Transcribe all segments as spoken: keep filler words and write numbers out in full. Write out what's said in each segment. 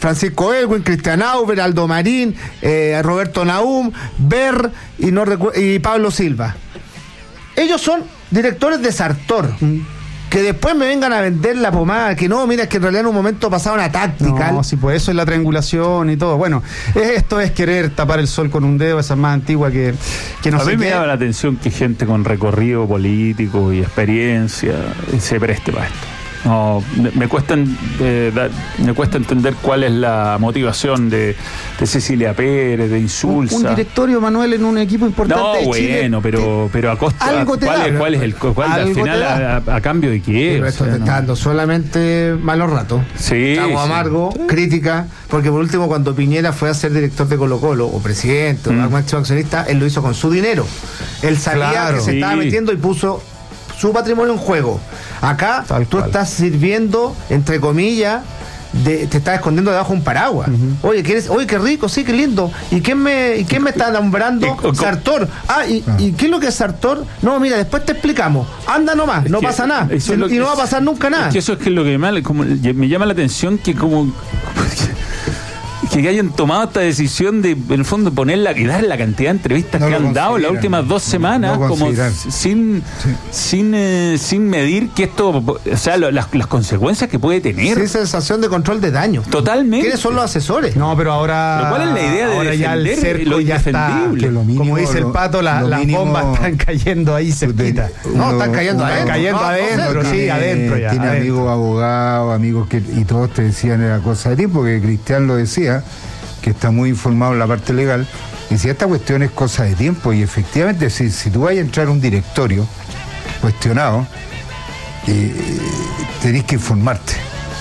Francisco Elwin, Cristian Auber, Aldo Marín, eh, Roberto Naum, Ber y, no recu- y Pablo Silva. Ellos son directores de Sartor. Mm. Que después me vengan a vender la pomada, que no, mira, es que en realidad en un momento pasaba una táctica. No, sí, pues eso es la triangulación y todo. Bueno, esto es querer tapar el sol con un dedo, esa es más antigua que, que no a sé mí qué. me llama la atención que gente con recorrido político y experiencia se preste para esto. No, me cuesta, eh, da, me cuesta entender cuál es la motivación de, de Cecilia Pérez, de Insulza. Un, un directorio, Manuel, en un equipo importante no, de Chile. bueno, pero, pero a costa. Algo te ¿Cuál, da, es, ¿Cuál es el cuál, al final a, a, a cambio de qué? Pero esto o sea, te no. está dando solamente malos ratos. Sí. Trago sí. amargo, sí. crítica, porque por último, cuando Piñera fue a ser director de Colo Colo, o presidente, mm. o máximo accionista, él lo hizo con su dinero. Él sabía claro, que se sí. estaba metiendo y puso su patrimonio en juego. Acá Tal tú cual. estás sirviendo, entre comillas, de, te estás escondiendo debajo de un paraguas. Uh-huh. Oye, ¿qué eres? Oye, qué rico, sí, qué lindo. ¿Y quién me, y quién me está nombrando? Sartor. Ah, ¿y, ah. ¿y qué es lo que es Sartor? No, mira, después te explicamos. Anda nomás, es no pasa nada. Y, y no es, va a pasar nunca nada. Es que eso es que lo que me, como, me llama la atención que como... que hayan tomado esta decisión de, en el fondo, ponerla y dar la cantidad de entrevistas no que han dado las últimas dos semanas, no como sin sí. sin eh, sin medir que esto, o sea, lo, las, las consecuencias que puede tener. Sí, sensación de control de daño. Totalmente. ¿Quiénes son los asesores? No, pero ahora. ¿Pero cuál es la idea de ahora defender ya el lo indefendible? Está, lo mínimo, como dice el Pato, la, las mínimo, bombas están cayendo ahí cerquita. No, están cayendo están adentro. cayendo no, adentro, no, sí, tiene, adentro ya. Tiene adentro. amigos abogados, amigos que y todos te decían era cosa de tiempo, que Cristian lo decía, que está muy informado en la parte legal, y si esta cuestión es cosa de tiempo, y efectivamente si, si tú vas a entrar a un directorio cuestionado, eh, tenés que informarte.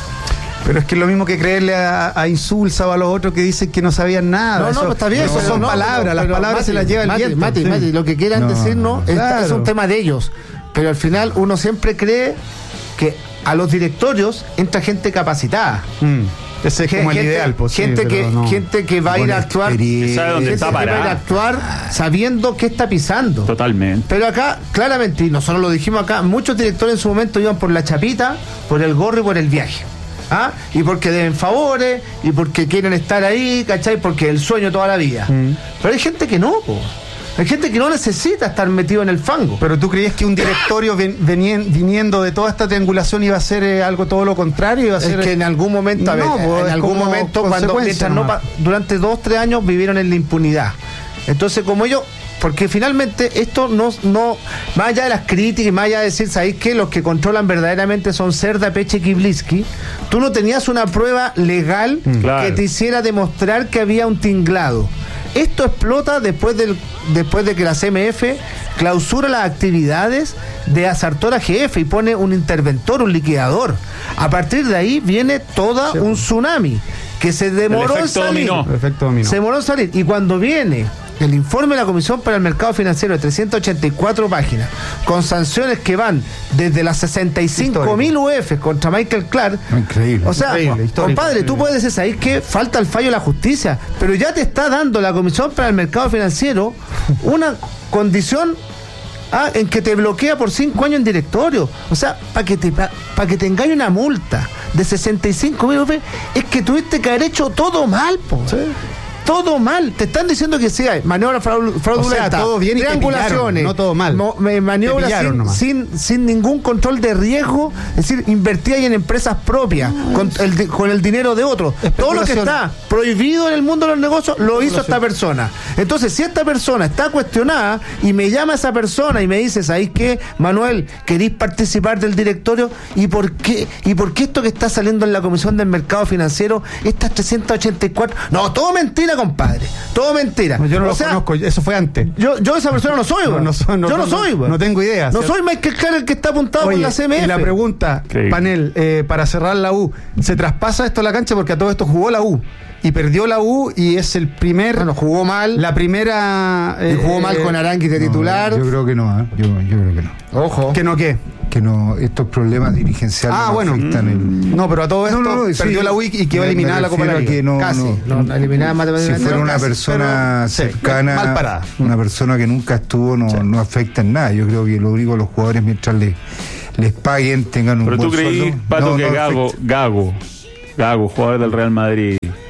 Pero es que es lo mismo que creerle a, a Insulza o a los otros que dicen que no sabían nada. No, no, eso, pues está bien. Eso no, son no, palabras, pero, las pero, palabras Mati, se las lleva el Mati, viento. Mati, sí. Mati, lo que quieran no, decirnos no, claro. es un tema de ellos. Pero al final uno siempre cree que a los directorios entra gente capacitada. Mm. Ese es como gente, el ideal, pues, gente, sí, que, no. gente que va a ir a actuar, gente dónde está que va a ir a actuar sabiendo qué está pisando. Totalmente. Pero acá, claramente, y nosotros lo dijimos acá, muchos directores en su momento iban por la chapita, por el gorro y por el viaje. ¿Ah? Y porque deben favores, y porque quieren estar ahí, ¿cachai? Porque es el sueño toda la vida. Mm. Pero hay gente que no, po. Hay gente que no necesita estar metido en el fango. Pero ¿tú creías que un directorio ven, venien, viniendo de toda esta triangulación iba a ser eh, algo todo lo contrario? Iba a ser, es que en algún momento, a ver, no, pues, en algún momento, cuando mientras no, durante dos, tres años vivieron en la impunidad. Entonces, como ellos, porque finalmente esto no, no, más allá de las críticas, más allá de decir, ¿sabéis qué? Los que controlan verdaderamente son Cerda, Peche y Kibliski. Tú no tenías una prueba legal mm, claro. que te hiciera demostrar que había un tinglado. Esto explota después del después de que la C M F clausura las actividades de Sartor A G F y pone un interventor, un liquidador. A partir de ahí viene todo sí. un tsunami que se demoró en salir. Dominó. Efecto dominó. Se demoró en salir. Y cuando viene el informe de la Comisión para el Mercado Financiero de trescientas ochenta y cuatro páginas, con sanciones que van desde las sesenta y cinco mil U F contra Michael Clark. Increíble. O sea, increíble, compadre, tú puedes decir, ¿sabes qué? Falta el fallo de la justicia, pero ya te está dando la Comisión para el Mercado Financiero una condición ah, en que te bloquea por cinco años en directorio. O sea, para que te para pa que te engañe una multa de sesenta y cinco mil U F, es que tuviste que haber hecho todo mal, po. ¿Sí? Todo mal, te están diciendo que sí hay maniobras fraudulenta, o sea, todo bien y triangulaciones, no todo mal. Mo, maniobras sin, sin, sin ningún control de riesgo, es decir, invertía en empresas propias, no, con, el, con el dinero de otros. Todo lo que está prohibido en el mundo de los negocios lo hizo esta persona. Entonces, si esta persona está cuestionada y me llama esa persona y me dice, ¿sabéis qué, Manuel? ¿Queréis participar del directorio? ¿Y por qué? ¿Y por qué esto que está saliendo en la Comisión del Mercado Financiero, estas trescientas ochenta y cuatro? No, todo mentira, compadre, todo mentira. No, yo no o lo sea, conozco, eso fue antes. Yo, yo esa persona no soy, no, no soy no, yo no, no soy, no, no tengo idea. No ¿cierto? soy Michael Clark el que está apuntado Oye, por la C M F. Y la pregunta, okay. panel, eh, para cerrar la U, ¿se traspasa esto a la cancha? Porque a todo esto jugó la U y perdió la U y es el primer. Bueno, jugó mal. La primera. Eh, y jugó mal con Aranguis de no, titular. Yo creo que no, ¿eh? yo, yo creo que no. Ojo. ¿Que no qué? Que no, estos problemas dirigenciales ah, no bueno. afectan el... No, pero a todo esto no, no, perdió sí, la U y quedó eliminada la Copa de la Liga. Que no, casi, no, no, eliminada matemáticamente. Si fuera una casi, persona pero, cercana, sí, mal parada. una persona que nunca estuvo, no, sí. no afecta en nada. Yo creo que lo único los jugadores, mientras les, les paguen, tengan un pero buen tú creí, sueldo. Pato, no, que no Gago, Gago, Gago, jugador del Real Madrid,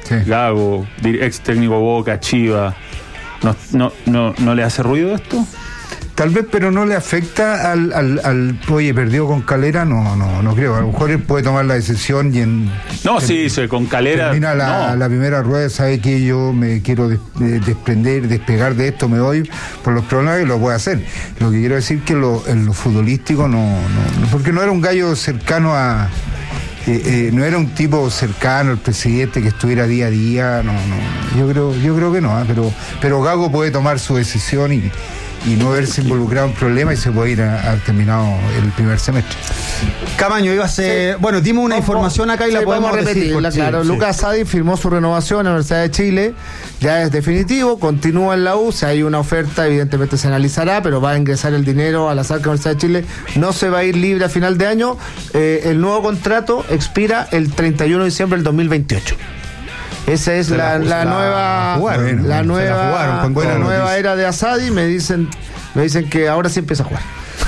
sí. Gago, ex técnico Boca, Chiva, ¿no, no, no, ¿no le hace ruido esto? Tal vez, pero no le afecta al, al, al oye, perdió con Calera, no, no, no creo. A lo mejor él puede tomar la decisión y en. No, ter, sí, sí, con Calera. Termina la, no. la primera rueda, sabe que yo me quiero des, de, desprender, despegar de esto, me voy por los problemas y lo puede hacer. Lo que quiero decir que lo, en lo futbolístico no, no, porque no era un gallo cercano a. Eh, eh, no era un tipo cercano al presidente que estuviera día a día, no, no. Yo creo, yo creo que no, ¿eh? pero, pero Gago puede tomar su decisión y. y no haberse involucrado en problemas y se puede ir a, a terminado el primer semestre. Camaño, iba a ser, sí. Bueno, dimos una no, información acá y sí, la podemos repetir. Decir, claro, sí, Lucas sí. Sadi firmó su renovación en la Universidad de Chile, ya es definitivo, continúa en la U, si hay una oferta evidentemente se analizará, pero va a ingresar el dinero a las arcas de la Universidad de Chile, no se va a ir libre a final de año, eh, el nuevo contrato expira el treinta y uno de diciembre del dos mil veintiocho. Esa es la, la, la nueva jugaron, la nueva, la jugaron, con la nueva era de Asadi. Me dicen, me dicen que ahora sí empieza a jugar.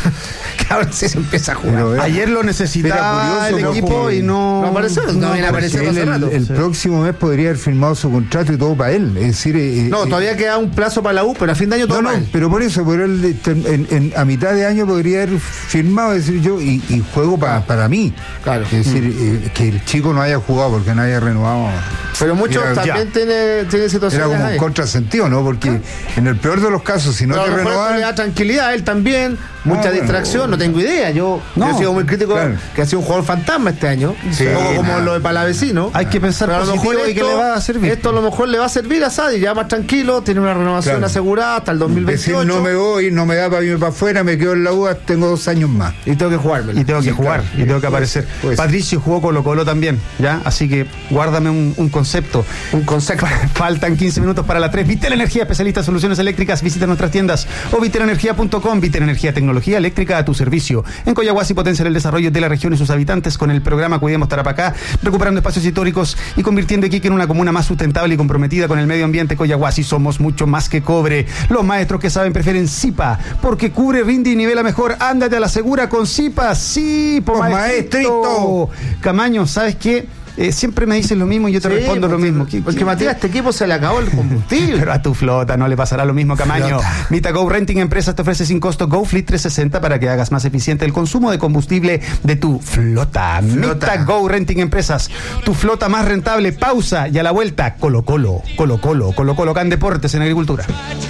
que ahora sí se empieza a jugar. Pero, ayer lo necesitaba el equipo y no, no apareció. No, no apareció él, el, el, el sí. próximo mes podría haber firmado su contrato y todo para él. Es decir, eh, no, eh, todavía queda un plazo para la U, pero a fin de año todo no, para no, él. Pero por eso, por él, en, en, a mitad de año podría haber firmado, es decir, yo y, y juego para para mí. Claro. Es decir, mm. eh, que el chico no haya jugado porque no haya renovado. Pero muchos era, también tiene, tiene situaciones. Era como ahí. un contrasentido, ¿no? Porque ¿Ah? en el peor de los casos, si no pero te renovan. Le da tranquilidad a él también, mucha ah, distracción, bueno, no tengo idea. Yo, no, yo he sido muy crítico claro. que ha sido un jugador fantasma este año, sí, un poco como lo de Palavecino. Hay que pensar pero a lo mejor y que le va a servir. Esto a lo mejor le va a servir a Sadi, ya más tranquilo, tiene una renovación claro. asegurada hasta el dos mil veintiocho. Decir, no me voy, no me da para irme para afuera, me quedo en la U, tengo dos años más. Y tengo que jugármelo. Y tengo que sí, jugar, claro. y tengo que aparecer. Pues, pues. Patricio jugó Colo Colo también, ¿ya? Así que guárdame un, un concepto. Un concepto. Faltan quince minutos para la tres. Vitel Energía, especialista en soluciones eléctricas. Visita nuestras tiendas o vitel energía punto com. Vitel Energía, tecnología eléctrica a tu servicio. En Coyahuasi potenciar el desarrollo de la región y sus habitantes con el programa Cuidemos Tarapacá, recuperando espacios históricos y convirtiendo Iquique en una comuna más sustentable y comprometida con el medio ambiente. Coyahuasi, somos mucho más que cobre. Los maestros que saben prefieren Zipa, porque cubre, rinde y nivela mejor. Ándate a la segura con Zipa. Sí, por maestrito. Camaño, ¿sabes qué? Eh, siempre me dicen lo mismo y yo te sí, respondo porque, lo mismo. ¿Qué, porque qué, Matías, a este equipo se le acabó el combustible. Pero a tu flota no le pasará lo mismo, Camaño. MitaGo Renting Empresas te ofrece sin costo GoFleet trescientos sesenta para que hagas más eficiente el consumo de combustible de tu flota. flota. MitaGo Renting Empresas, tu flota más rentable. Pausa y a la vuelta, Colo Colo, Colo Colo, Colo Colo Can Deportes en Agricultura.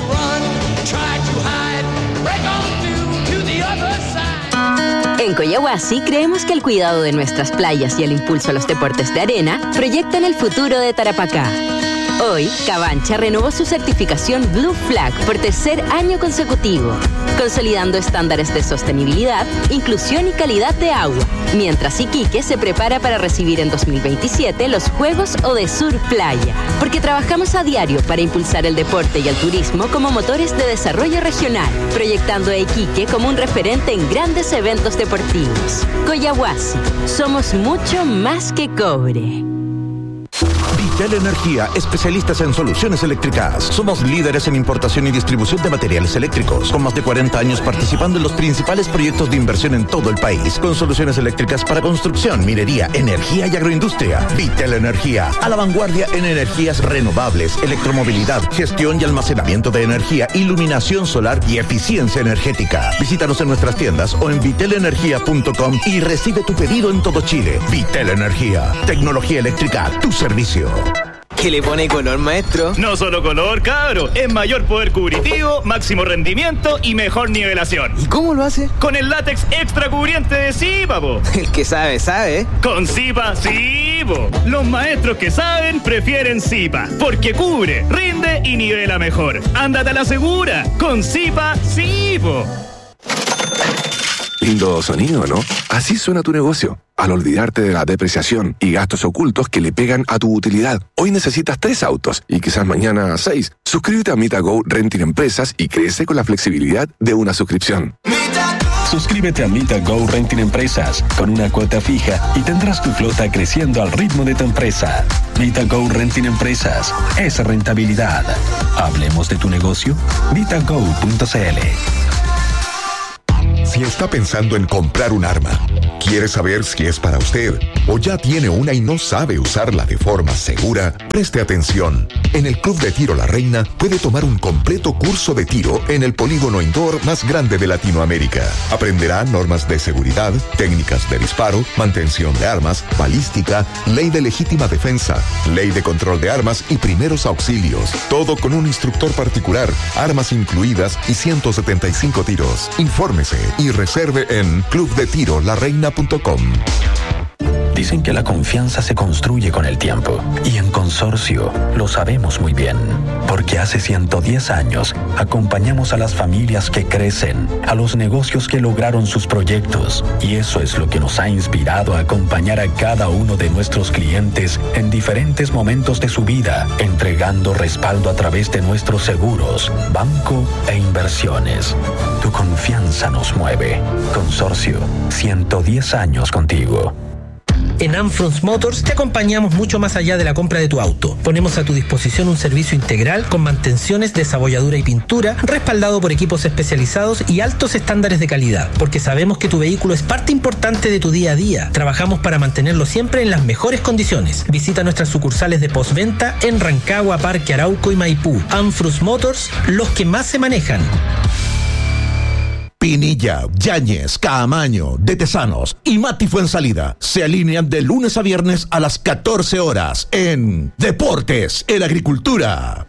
En Coyahuasi creemos que el cuidado de nuestras playas y el impulso a los deportes de arena proyectan el futuro de Tarapacá. Hoy, Cabancha renovó su certificación Blue Flag por tercer año consecutivo, consolidando estándares de sostenibilidad, inclusión y calidad de agua, mientras Iquique se prepara para recibir en dos mil veintisiete los Juegos Odesur Playa, porque trabajamos a diario para impulsar el deporte y el turismo como motores de desarrollo regional, proyectando a Iquique como un referente en grandes eventos deportivos. Coyahuasi, somos mucho más que cobre. Vitel Energía, especialistas en soluciones eléctricas. Somos líderes en importación y distribución de materiales eléctricos, con más de cuarenta años participando en los principales proyectos de inversión en todo el país, con soluciones eléctricas para construcción, minería, energía y agroindustria. Vitel Energía, a la vanguardia en energías renovables, electromovilidad, gestión y almacenamiento de energía, iluminación solar y eficiencia energética. Visítanos en nuestras tiendas o en vitel energía punto com y recibe tu pedido en todo Chile. Vitel Energía, tecnología eléctrica a tu servicio. ¿Qué le pone color, maestro? No solo color, cabro. Es mayor poder cubritivo, máximo rendimiento y mejor nivelación. ¿Y cómo lo hace? Con el látex extra cubriente de Zipa, po. El que sabe, sabe. Con Zipa, sí, po. Los maestros que saben prefieren Zipa, porque cubre, rinde y nivela mejor. Ándate a la segura. Con Zipa, sí, po. Lindo sonido, ¿no? Así suena tu negocio. Al olvidarte de la depreciación y gastos ocultos que le pegan a tu utilidad. Hoy necesitas tres autos y quizás mañana seis. Suscríbete a MitaGo Renting Empresas y crece con la flexibilidad de una suscripción. Suscríbete a MitaGo Renting Empresas con una cuota fija y tendrás tu flota creciendo al ritmo de tu empresa. MitaGo Renting Empresas es rentabilidad. Hablemos de tu negocio. mitago punto c l. Si está pensando en comprar un arma, quiere saber si es para usted o ya tiene una y no sabe usarla de forma segura, preste atención. En el Club de Tiro La Reina puede tomar un completo curso de tiro en el polígono indoor más grande de Latinoamérica. Aprenderá normas de seguridad, técnicas de disparo, mantención de armas, balística, ley de legítima defensa, ley de control de armas y primeros auxilios. Todo con un instructor particular, armas incluidas y ciento setenta y cinco tiros. Infórmese y reserve en club de tiro la reina punto com. Dicen que la confianza se construye con el tiempo, y en Consorcio lo sabemos muy bien, porque hace ciento diez años acompañamos a las familias que crecen, a los negocios que lograron sus proyectos, y eso es lo que nos ha inspirado a acompañar a cada uno de nuestros clientes en diferentes momentos de su vida, entregando respaldo a través de nuestros seguros, banco e inversiones. Tu confianza nos mueve. Consorcio, ciento diez años contigo. En Amfrons Motors te acompañamos mucho más allá de la compra de tu auto. Ponemos a tu disposición un servicio integral con mantenciones, desabolladura y pintura, respaldado por equipos especializados y altos estándares de calidad, porque sabemos que tu vehículo es parte importante de tu día a día. Trabajamos para mantenerlo siempre en las mejores condiciones. Visita nuestras sucursales de postventa en Rancagua, Parque Arauco y Maipú. Amfrons Motors, los que más se manejan. Pinilla, Yáñez, Caamaño, De Tesanos y Mati Fuensalida se alinean de lunes a viernes a las catorce horas en Deportes en Agricultura.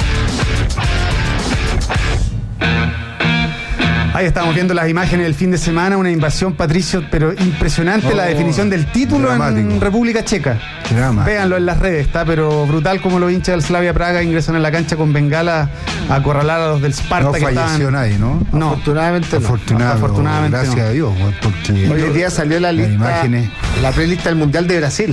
Ahí estamos viendo las imágenes del fin de semana, una invasión, Patricio, pero impresionante oh, la definición del título dramático. En República Checa. Drama. Véanlo en las redes, está pero brutal como los hinchas del Slavia Praga ingresan a la cancha con bengala a acorralar a los del Sparta. No que falleció estaban... nadie, ¿no? No, afortunadamente no. Afortunado, afortunadamente gracias no. a Dios, porque hoy día salió la lista, imágenes. la prelista del Mundial de Brasil.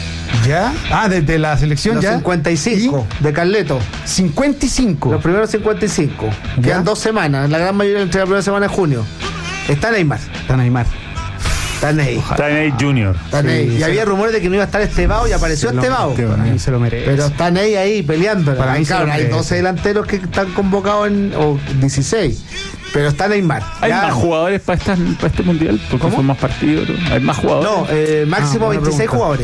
¿Ya? Ah, desde de la selección los ya. cincuenta y cinco ¿Y? De Carleto. cincuenta y cinco Los primeros cincuenta y cinco ¿Ya? Quedan dos semanas, la gran mayoría entre la primera semana de junio. Está Neymar. Está Neymar. Está Ney. Está Ney Junior. Está Ney. Sí, y había rumores de que no iba a estar Estevao y apareció Estevao. Para mí se lo merece. Pero está Ney ahí peleando. Para mí claro, hay doce delanteros que están convocados en, o dieciséis. Pero está Neymar. ¿Hay ya. más jugadores para, esta, para este mundial? Porque ¿Cómo? Son más partidos. ¿No? ¿Hay más jugadores? No, eh, máximo ah, veintiséis pregunta. Jugadores.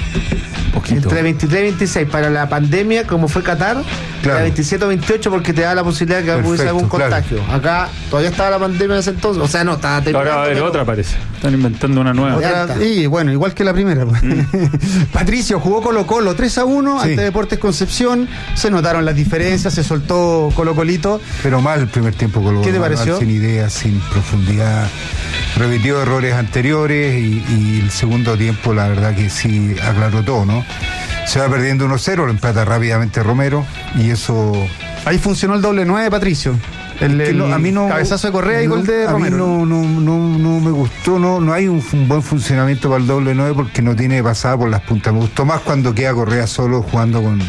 Poquito. Entre veintitrés y veintiséis. Para la pandemia, como fue Qatar, claro. Era veintisiete o veintiocho porque te da la posibilidad de que Perfecto, hubiese algún contagio. Claro. Acá todavía estaba la pandemia en ese entonces. O sea, no, estaba terminando. Ahora va a haber otra, parece. Están inventando una nueva. Otra, y bueno, igual que la primera. Mm. Patricio jugó Colo Colo tres a uno sí. ante Deportes Concepción. Se notaron las diferencias, se soltó Colo Colito. Pero mal el primer tiempo Colo Colo. ¿Qué te pareció? Sin ideas, sin profundidad. Repitió errores anteriores y, y el segundo tiempo, la verdad que sí aclaró todo, ¿no? Se va perdiendo uno cero, lo empata rápidamente Romero y eso... Ahí funcionó el doble nueve, Patricio. El, el no, a mí no, cabezazo de Correa no, y gol de a Romero. A mí no, no, no, no me gustó, no, no hay un, un buen funcionamiento para el doble nueve porque no tiene pasada por las puntas. Me gustó más cuando queda Correa solo jugando con,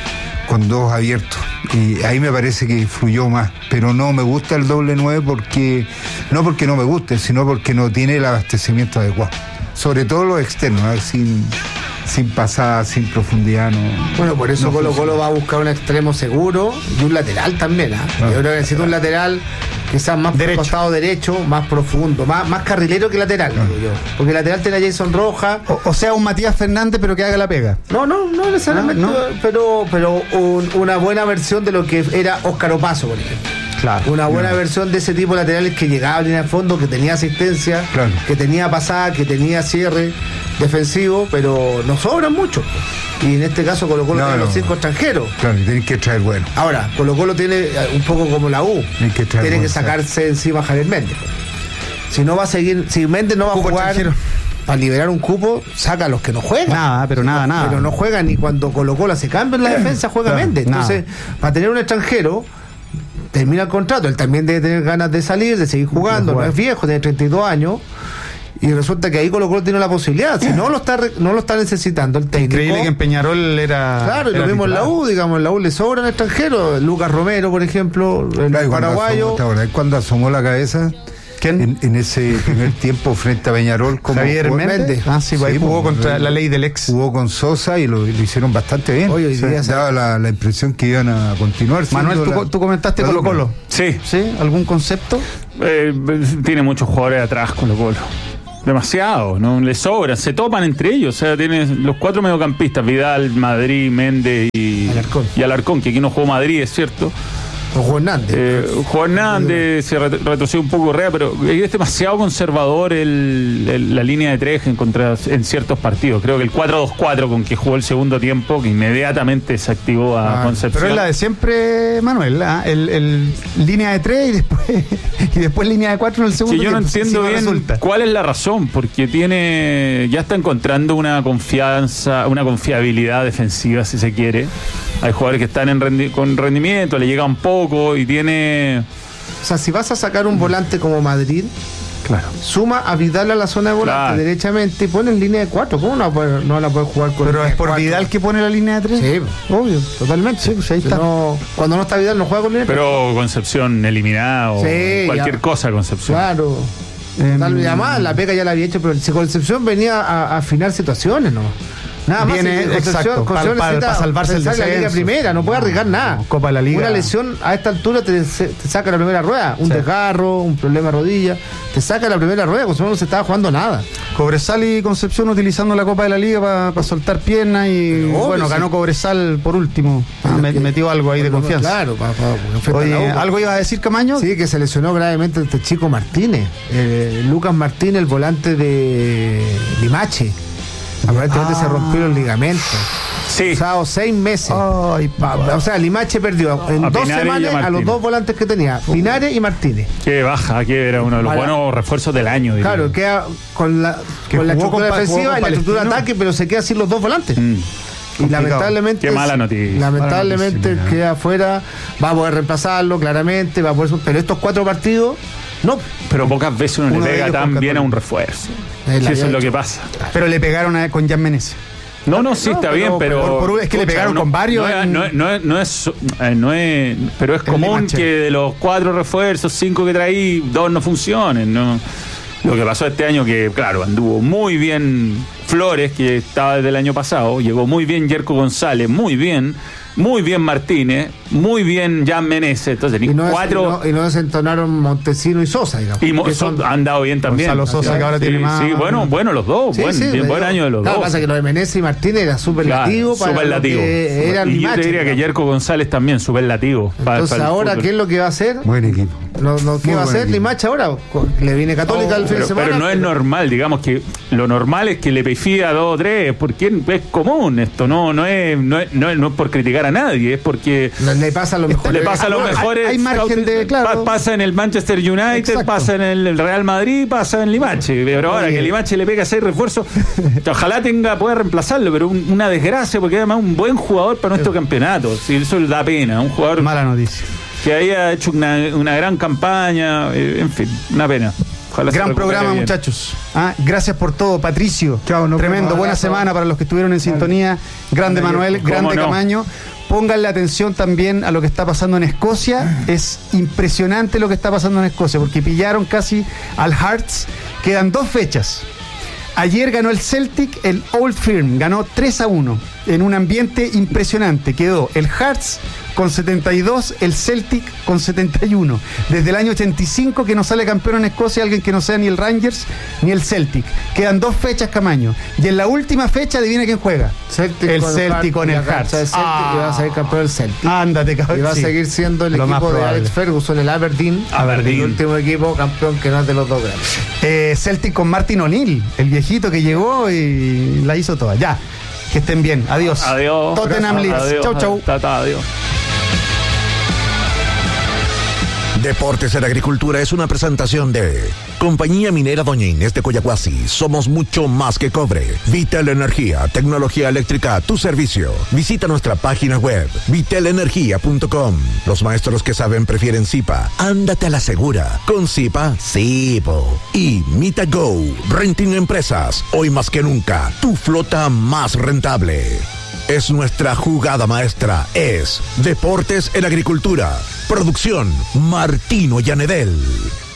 con dos abiertos. Y ahí me parece que fluyó más, pero no me gusta el doble nueve porque no porque no me guste, sino porque no tiene el abastecimiento adecuado. Sobre todo los externos, ¿eh? sin, sin pasada, sin profundidad. No, bueno, por eso no Colo Colo va a buscar un extremo seguro y un lateral también. ¿eh? Ah, Yo creo que necesita un lateral quizás más derecho. Por costado derecho, más profundo, más, más carrilero que lateral, ah. digo yo. Porque el lateral tiene a Jason Rojas. O, o sea, un Matías Fernández, pero que haga la pega. No, no, no necesariamente, ah, ¿no? pero, pero un, una buena versión de lo que era Óscar Opaso, por ejemplo. Claro, una buena claro. versión de ese tipo de laterales que llegaba a línea de fondo, que tenía asistencia, claro. que tenía pasada, que tenía cierre defensivo, pero nos sobran mucho. Y en este caso Colo Colo no, tiene no, los cinco extranjeros. Claro, y tienen que traer bueno. Ahora, Colo Colo tiene un poco como la U, tiene que, tiene bueno, que sacarse claro. encima a Javier Méndez. Si no va a seguir, si Méndez no va a jugar extranjero. Para liberar un cupo, saca a los que no juegan. Nada, pero nada, nada. Pero no juegan y cuando Colo Colo se cambia en la defensa, juega claro, Méndez. Entonces, nada. Para tener un extranjero, termina el contrato, él también debe tener ganas de salir, de seguir jugando, no es viejo, tiene treinta y dos años y resulta que ahí Colo Colo tiene la posibilidad, si no lo está no lo está necesitando el técnico. Increíble que en Peñarol era claro, y lo mismo en la U, digamos, en la U le sobran extranjeros, Lucas Romero, por ejemplo, el claro, paraguayo. Cuando asomó, cuando asomó la cabeza ¿Quién? En, en ese primer tiempo frente a Peñarol como Javier jugó, Méndez. Ah, sí, sí ahí jugó pues, contra la ley del ex. Jugó con Sosa y lo, lo hicieron bastante bien. Oye, o sea, daba la, la impresión que iban a continuar. Manuel, tú, la, tú comentaste Colo Colo. Sí. ¿Sí? ¿Algún concepto? Eh, tiene muchos jugadores atrás Colo Colo. Demasiado, no le sobran, se topan entre ellos. O sea, tienes los cuatro mediocampistas: Vidal, Madrid, Méndez y Alarcón. y Alarcón, que aquí no jugó Madrid, es cierto. O Juan Hernández. Eh, Juan Hernández se retrocedió un poco Correa, pero es demasiado conservador el, el, la línea de tres en, contra, en ciertos partidos. Creo que el cuatro dos cuatro con que jugó el segundo tiempo, que inmediatamente se activó a ah, Concepción. Pero es la de siempre, Manuel, ¿eh? el, el línea de tres y después y después línea de cuatro en el segundo sí, yo tiempo. no entiendo bien resulta. cuál es la razón, porque tiene ya está encontrando una confianza, una confiabilidad defensiva, si se quiere. Hay jugadores que están en rendi- con rendimiento, le llega un poco y tiene... O sea, si vas a sacar un volante como Madrid, claro, suma a Vidal a la zona de volante claro. derechamente y pone en línea de cuatro. ¿Cómo no, puede, no la puede jugar con Pero es por cuatro? Vidal que pone la línea de tres. Sí, obvio, totalmente. Sí, pues ahí está. No, cuando no está Vidal no juega con línea de Pero cuatro. Concepción eliminada o sí, cualquier ya. cosa Concepción. Claro. Eh, Tal, además, la pega ya la había hecho, pero si Concepción venía a, a afinar situaciones, ¿no? Nada más. Viene, exacto, para, para, para salvarse el descenso. La Liga Primera, no puede arriesgar no, nada. Copa de la Liga. Una lesión a esta altura te, te saca la primera rueda. Un sí. desgarro, un problema de rodilla, te saca la primera rueda. Concepción no se estaba jugando nada. Cobresal y Concepción utilizando la Copa de la Liga para pa soltar piernas y obvio, bueno, sí. ganó Cobresal por último. Ah, me, metió algo ahí de confianza. Claro, para, para, Oye, ¿algo iba a decir Camaño? Sí, que se lesionó gravemente este chico Martínez. Eh, Lucas Martínez, el volante de Limache. Aparentemente ah. se rompió los ligamentos. Sí. O sea, seis meses. Ay, o sea, Limache perdió en a dos Pinares semanas a los dos volantes que tenía, Pinares y Martínez. Qué baja, que era uno de los Para, buenos refuerzos del año. Diría. Claro, queda con la, con la estructura con, defensiva y la estructura de ataque, pero se queda sin los dos volantes. Mm. Y complicado. lamentablemente, Qué mala noticia. lamentablemente mala noticia, queda afuera. Va a poder reemplazarlo, claramente. Va a poder, pero estos cuatro partidos. No, pero pocas veces uno, uno le pega tan bien a un refuerzo. Sí, eso es lo que pasa. Pero le pegaron a, con Jan Menezes. No, no, sí, no, está pero, bien, pero... Por, por, es que Escucha, le pegaron no, con varios... No, en... no, no, no, es, no es... Pero es común que de los cuatro refuerzos, cinco que traí, dos no funcionen, ¿no? Lo que pasó este año que, claro, anduvo muy bien Flores, que estaba desde el año pasado, llegó muy bien Yerko González, muy bien... Muy bien Martínez, muy bien Jan Menezes, entonces y no cuatro es, y, no, y no desentonaron Montesino y Sosa, digamos. Y Mo, son, han dado bien también. Gonzalo Sosa, que ahora sí, tiene más. Sí, bueno, bueno los dos, sí, buen, sí, bien, buen año de los claro, dos. Lo que pasa es que lo de Menezes y Martínez era superlativo claro, para superlativo. Lo que era y yo match, te diría ¿no? que Yerko González también superlativo. Entonces para, para ahora ¿qué es lo que va a hacer? Buen equipo. Lo, lo, ¿Qué Muy va a hacer Limache ahora? Le viene Católica oh, el fin pero, de semana. Pero no pero... es normal, digamos que lo normal es que le pifía a dos o tres, porque es común esto, no, no es, no es, no es, no es por criticar a nadie, es porque no, le pasa a los mejores. Le pasa a los mejores. Hay, hay margen de, claro. Pasa en el Manchester United, Exacto. pasa en el Real Madrid, pasa en Limache. Pero ahora Oye. que Limache le pega seis refuerzos, ojalá tenga, pueda reemplazarlo, pero un, una desgracia, porque además un buen jugador para nuestro campeonato. Sí, eso le da pena. Un jugador. Mala noticia. Que haya hecho una, una gran campaña, eh, en fin, una pena. Ojalá gran programa, bien. muchachos. Ah, gracias por todo, Patricio. Chao, no Tremendo, buena semana para los que estuvieron en sintonía. Grande Manuel, grande no? Camaño. Pónganle atención también a lo que está pasando en Escocia. Es impresionante lo que está pasando en Escocia, porque pillaron casi al Hearts. Quedan dos fechas. Ayer ganó el Celtic, el Old Firm, ganó tres a uno en un ambiente impresionante. Quedó el Hearts con setenta y dos, el Celtic con setenta y uno. Desde el año ochenta y cinco que no sale campeón en Escocia alguien que no sea ni el Rangers ni el Celtic. Quedan dos fechas, Camaño. Y en la última fecha, adivina quién juega. Celtic el con Celtic el con el Hearts. El ah. Y va a salir campeón el Celtic. Ándate, cabrón. Y va a sí. seguir siendo el Lo equipo de Alex Ferguson, el Aberdeen. Aberdeen. El último equipo campeón que no es de los dos grandes. Eh, Celtic con Martin O'Neill, el viejito que llegó y la hizo toda. Ya. Que estén bien. Adiós. Adiós. Tottenham Leeds. Chau, chau. Tata, adiós. Deportes en Agricultura es una presentación de Compañía Minera Doña Inés de Coyahuasi. Somos mucho más que cobre. Vitel Energía, tecnología eléctrica a tu servicio. Visita nuestra página web, vitel energía punto com. Los maestros que saben prefieren Zipa. Ándate a la segura. Con Zipa, Zipo. Y MitaGo, Renting Empresas. Hoy más que nunca, tu flota más rentable. Es nuestra jugada maestra, es Deportes en Agricultura. Producción, Martino Llanedel.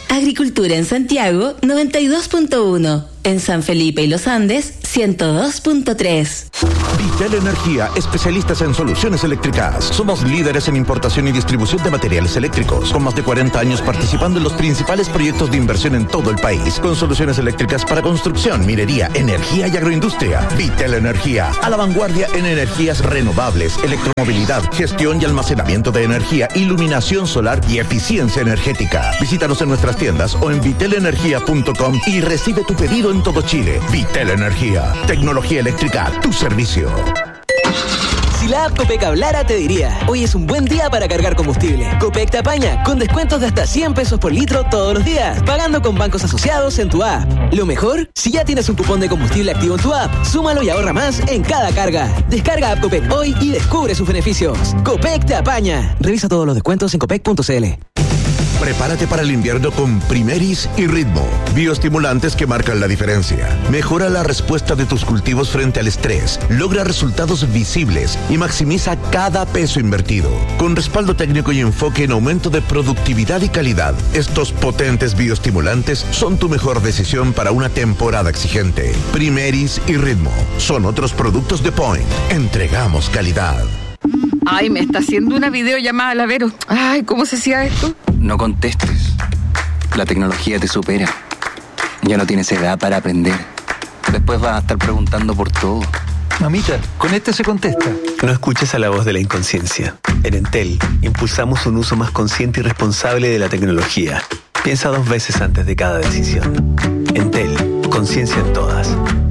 Agricultura en Santiago, noventa y dos punto uno. En San Felipe y Los Andes, ciento dos punto tres. Vitel Energía, especialistas en soluciones eléctricas. Somos líderes en importación y distribución de materiales eléctricos, con más de cuarenta años participando en los principales proyectos de inversión en todo el país, con soluciones eléctricas para construcción, minería, energía y agroindustria. Vitel Energía, a la vanguardia en energías renovables, electromovilidad, gestión y almacenamiento de energía, iluminación solar y eficiencia energética. Visítanos en nuestras tiendas o en vitel energía punto com y recibe tu pedido en todo Chile. Vitel Energía, tecnología eléctrica a tu servicio. Si la app Copec hablara, te diría: hoy es un buen día para cargar combustible. Copec te apaña con descuentos de hasta cien pesos por litro todos los días, pagando con bancos asociados en tu app. Lo mejor, si ya tienes un cupón de combustible activo en tu app, súmalo y ahorra más en cada carga. Descarga app Copec hoy y descubre sus beneficios. Copec te apaña. Revisa todos los descuentos en copec punto c l. Prepárate para el invierno con Primeris y Ritmo, bioestimulantes que marcan la diferencia. Mejora la respuesta de tus cultivos frente al estrés, logra resultados visibles y maximiza cada peso invertido. Con respaldo técnico y enfoque en aumento de productividad y calidad, estos potentes bioestimulantes son tu mejor decisión para una temporada exigente. Primeris y Ritmo son otros productos de Point. Entregamos calidad. Ay, me está haciendo una videollamada la Vero. Ay, ¿cómo se hacía esto? No contestes. La tecnología te supera. Ya no tienes edad para aprender. Después vas a estar preguntando por todo. Mamita, con este se contesta. No escuches a la voz de la inconsciencia. En Entel, impulsamos un uso más consciente y responsable de la tecnología. Piensa dos veces antes de cada decisión. Entel, conciencia en todas.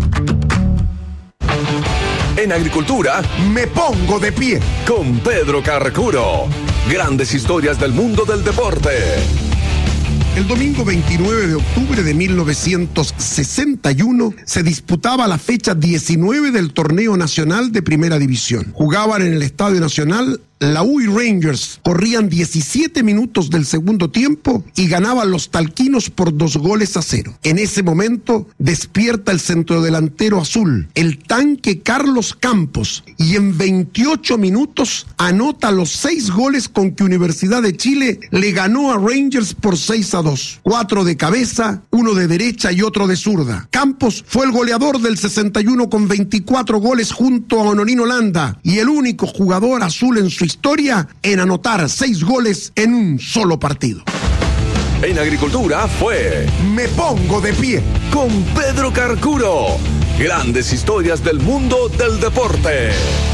En agricultura, me pongo de pie con Pedro Carcuro. Grandes historias del mundo del deporte. El domingo veintinueve de octubre de mil novecientos sesenta y uno se disputaba la fecha diecinueve del torneo nacional de Primera División. Jugaban en el Estadio Nacional la U y Rangers, corrían diecisiete minutos del segundo tiempo y ganaban los talquinos por dos goles a cero. En ese momento despierta el centrodelantero azul, el tanque Carlos Campos, y en veintiocho minutos anota los seis goles con que Universidad de Chile le ganó a Rangers por seis a dos. Cuatro de cabeza, uno de derecha y otro de zurda. Campos fue el goleador del sesenta y uno con veinticuatro goles junto a Honorín Holanda y el único jugador azul en su historia en anotar seis goles en un solo partido. En agricultura fue Me Pongo de Pie con Pedro Carcuro. Grandes historias del mundo del deporte.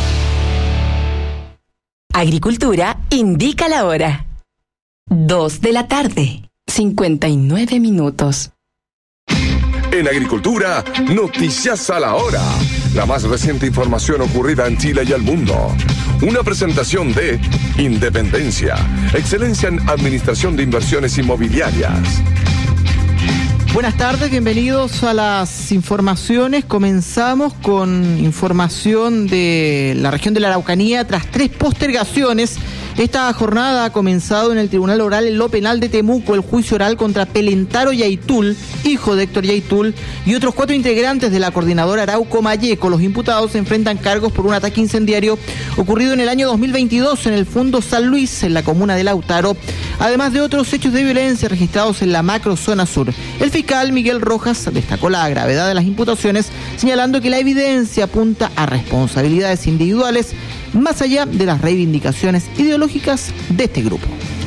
Agricultura indica la hora. Dos de la tarde, cincuenta y nueve minutos. En agricultura, noticias a la hora. La más reciente información ocurrida en Chile y el mundo. Una presentación de Independencia, excelencia en administración de inversiones inmobiliarias. Buenas tardes, bienvenidos a las informaciones. Comenzamos con información de la región de la Araucanía tras tres postergaciones. Esta jornada ha comenzado en el Tribunal Oral en lo Penal de Temuco el juicio oral contra Pelentaro Yaitul, hijo de Héctor Yaitul, y otros cuatro integrantes de la coordinadora Arauco Mayeco. Los imputados se enfrentan cargos por un ataque incendiario ocurrido en el año dos mil veintidós en el Fondo San Luis, en la comuna de Lautaro, además de otros hechos de violencia registrados en la macrozona sur. El fiscal Miguel Rojas destacó la gravedad de las imputaciones, señalando que la evidencia apunta a responsabilidades individuales más allá de las reivindicaciones ideológicas de este grupo.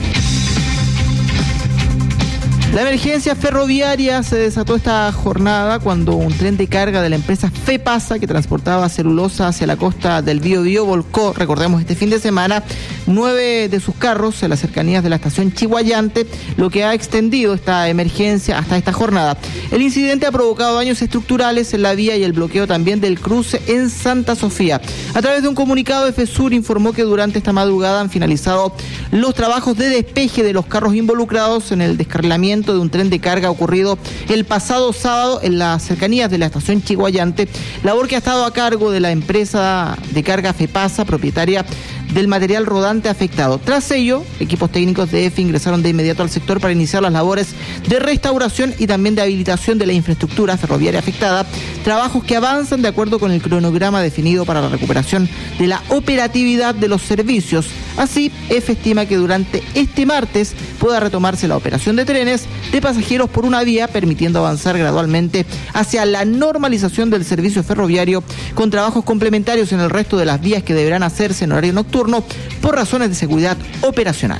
La emergencia ferroviaria se desató esta jornada cuando un tren de carga de la empresa FEPASA que transportaba celulosa hacia la costa del Biobío volcó, recordemos, este fin de semana, nueve de sus carros en las cercanías de la estación Chiguayante, lo que ha extendido esta emergencia hasta esta jornada. El incidente ha provocado daños estructurales en la vía y el bloqueo también del cruce en Santa Sofía. A través de un comunicado, FESUR informó que durante esta madrugada han finalizado los trabajos de despeje de los carros involucrados en el descarrilamiento de un tren de carga ocurrido el pasado sábado en las cercanías de la estación Chiguayante, labor que ha estado a cargo de la empresa de carga FEPASA, propietaria del material rodante afectado. Tras ello, equipos técnicos de E F E ingresaron de inmediato al sector para iniciar las labores de restauración y también de habilitación de la infraestructura ferroviaria afectada, trabajos que avanzan de acuerdo con el cronograma definido para la recuperación de la operatividad de los servicios Así, E F E estima que durante este martes pueda retomarse la operación de trenes de pasajeros por una vía, permitiendo avanzar gradualmente hacia la normalización del servicio ferroviario, con trabajos complementarios en el resto de las vías que deberán hacerse en horario nocturno por razones de seguridad operacional.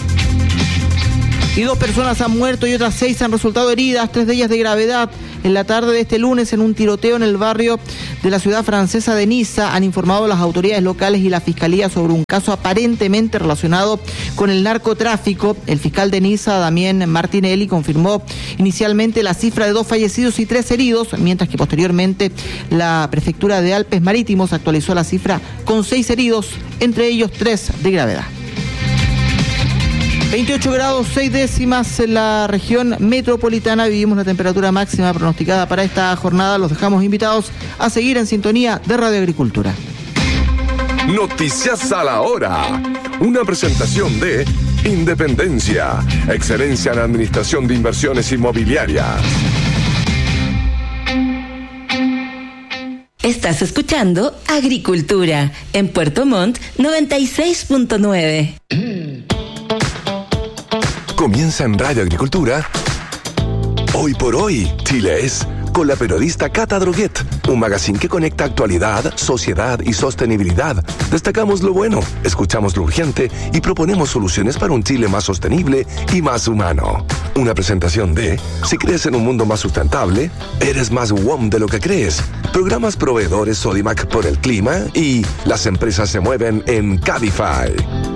Y dos personas han muerto y otras seis han resultado heridas, tres de ellas de gravedad, en la tarde de este lunes en un tiroteo en el barrio de la ciudad francesa de Niza. Han informado las autoridades locales y la fiscalía sobre un caso aparentemente relacionado con el narcotráfico. El fiscal de Niza, Damien Martinelli, confirmó inicialmente la cifra de dos fallecidos y tres heridos, mientras que posteriormente la prefectura de Alpes Marítimos actualizó la cifra con seis heridos, entre ellos tres de gravedad. veintiocho grados seis décimas en la región metropolitana. Vivimos la temperatura máxima pronosticada para esta jornada. Los dejamos invitados a seguir en sintonía de Radio Agricultura. Noticias a la hora. Una presentación de Independencia, excelencia en administración de inversiones inmobiliarias. Estás escuchando Agricultura en Puerto Montt noventa y seis punto nueve. Comienza en Radio Agricultura. Hoy por hoy, Chile es, con la periodista Cata Droguet, un magazine que conecta actualidad, sociedad y sostenibilidad. Destacamos lo bueno, escuchamos lo urgente y proponemos soluciones para un Chile más sostenible y más humano. Una presentación de, si crees en un mundo más sustentable, eres más W O M de lo que crees. Programas proveedores Sodimac por el clima y las empresas se mueven en Cabify.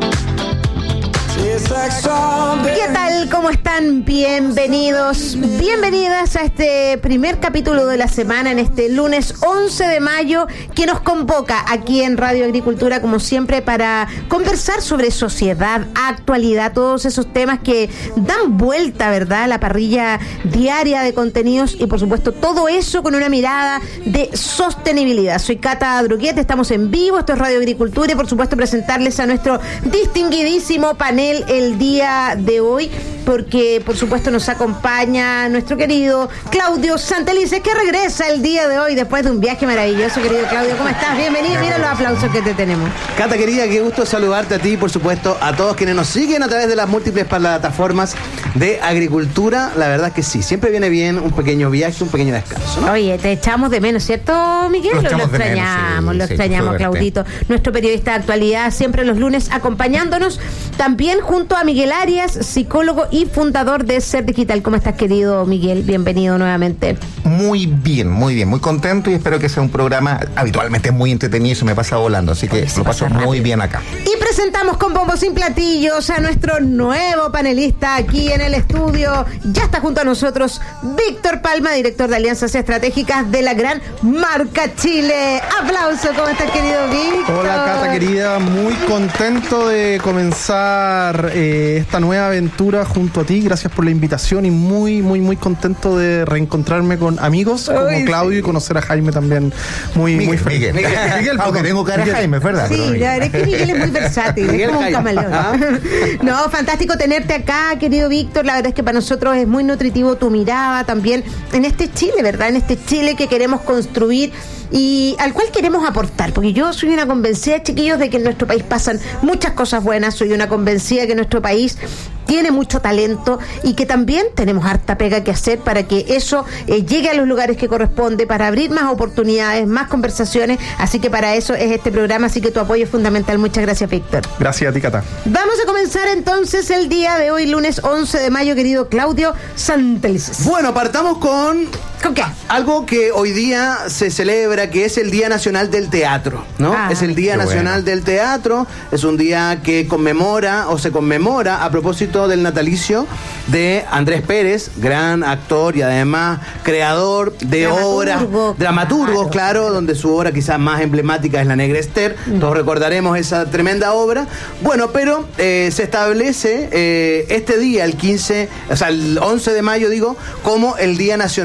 ¿Qué tal? ¿Cómo están? Bienvenidos, bienvenidas a este primer capítulo de la semana, en este lunes once de mayo, que nos convoca aquí en Radio Agricultura, como siempre, para conversar sobre sociedad, actualidad, todos esos temas que dan vuelta, ¿verdad?, a la parrilla diaria de contenidos y, por supuesto, todo eso con una mirada de sostenibilidad. Soy Cata Droguet, estamos en vivo, esto es Radio Agricultura y, por supuesto, presentarles a nuestro distinguidísimo panel el día de hoy, porque por supuesto nos acompaña nuestro querido Claudio Santelices, que regresa el día de hoy después de un viaje maravilloso. Querido Claudio, ¿cómo estás? Bienvenido, mira los aplausos que te tenemos. Cata querida, qué gusto saludarte a ti, por supuesto, a todos quienes nos siguen a través de las múltiples plataformas de Agricultura. La verdad es que sí, siempre viene bien un pequeño viaje, un pequeño descanso, ¿no? Oye, te echamos de menos, ¿cierto, Miguel? Lo, lo extrañamos, menos, sí, lo sí, extrañamos, Claudito, nuestro periodista de actualidad, siempre los lunes acompañándonos, también junto a Miguel Arias, psicólogo y fundador de Ser Digital. ¿Cómo estás, querido Miguel? Bienvenido nuevamente. Muy bien, muy bien, muy contento y espero que sea un programa habitualmente muy entretenido y se me pasa volando, así que lo paso muy bien acá. Y presentamos con bombos sin platillos a nuestro nuevo panelista aquí en el estudio. Ya está junto a nosotros Víctor Palma, director de Alianzas Estratégicas de la gran marca Chile. Aplauso, ¿cómo estás, querido Víctor? Hola, Cata querida, muy contento de comenzar eh, esta nueva aventura junto a ti. Gracias por la invitación y muy, muy, muy contento de reencontrarme con amigos como Uy, Claudio sí. y conocer a Jaime también. Muy, Miguel, muy feliz. Miguel, Miguel, Miguel aunque tengo cara de Jaime, ¿verdad? Sí, la verdad es que Miguel es muy versátil, Miguel es como un camaleón. ¿Ah? No, fantástico tenerte acá, querido Víctor. La verdad es que para nosotros es muy nutritivo tu mirada también en este Chile, ¿verdad? En este Chile que queremos construir y al cual queremos aportar, porque yo soy una convencida, chiquillos, de que en nuestro país pasan muchas cosas buenas. Soy una convencida de que nuestro país tiene mucho talento y que también tenemos harta pega que hacer para que eso eh, llegue a los lugares que corresponde, para abrir más oportunidades, más conversaciones. Así que para eso es este programa, así que tu apoyo es fundamental. Muchas gracias, Víctor. Gracias a ti, Cata. Vamos a comenzar entonces el día de hoy, lunes once de mayo, querido Claudio Santelices. Bueno, partamos con... ¿Con qué? Algo que hoy día se celebra, que es el Día Nacional del Teatro, ¿no? Ah, es el Día Nacional bueno. del Teatro, es un día que conmemora o se conmemora a propósito del natalicio de Andrés Pérez, gran actor y además creador de dramaturgo. obras, dramaturgos, claro. claro, donde su obra quizás más emblemática es La Negra Esther. Mm. Todos recordaremos esa tremenda obra. Bueno, pero eh, se establece eh, este día, el quince, o sea, el once de mayo, digo, como el Día Nacional del Teatro.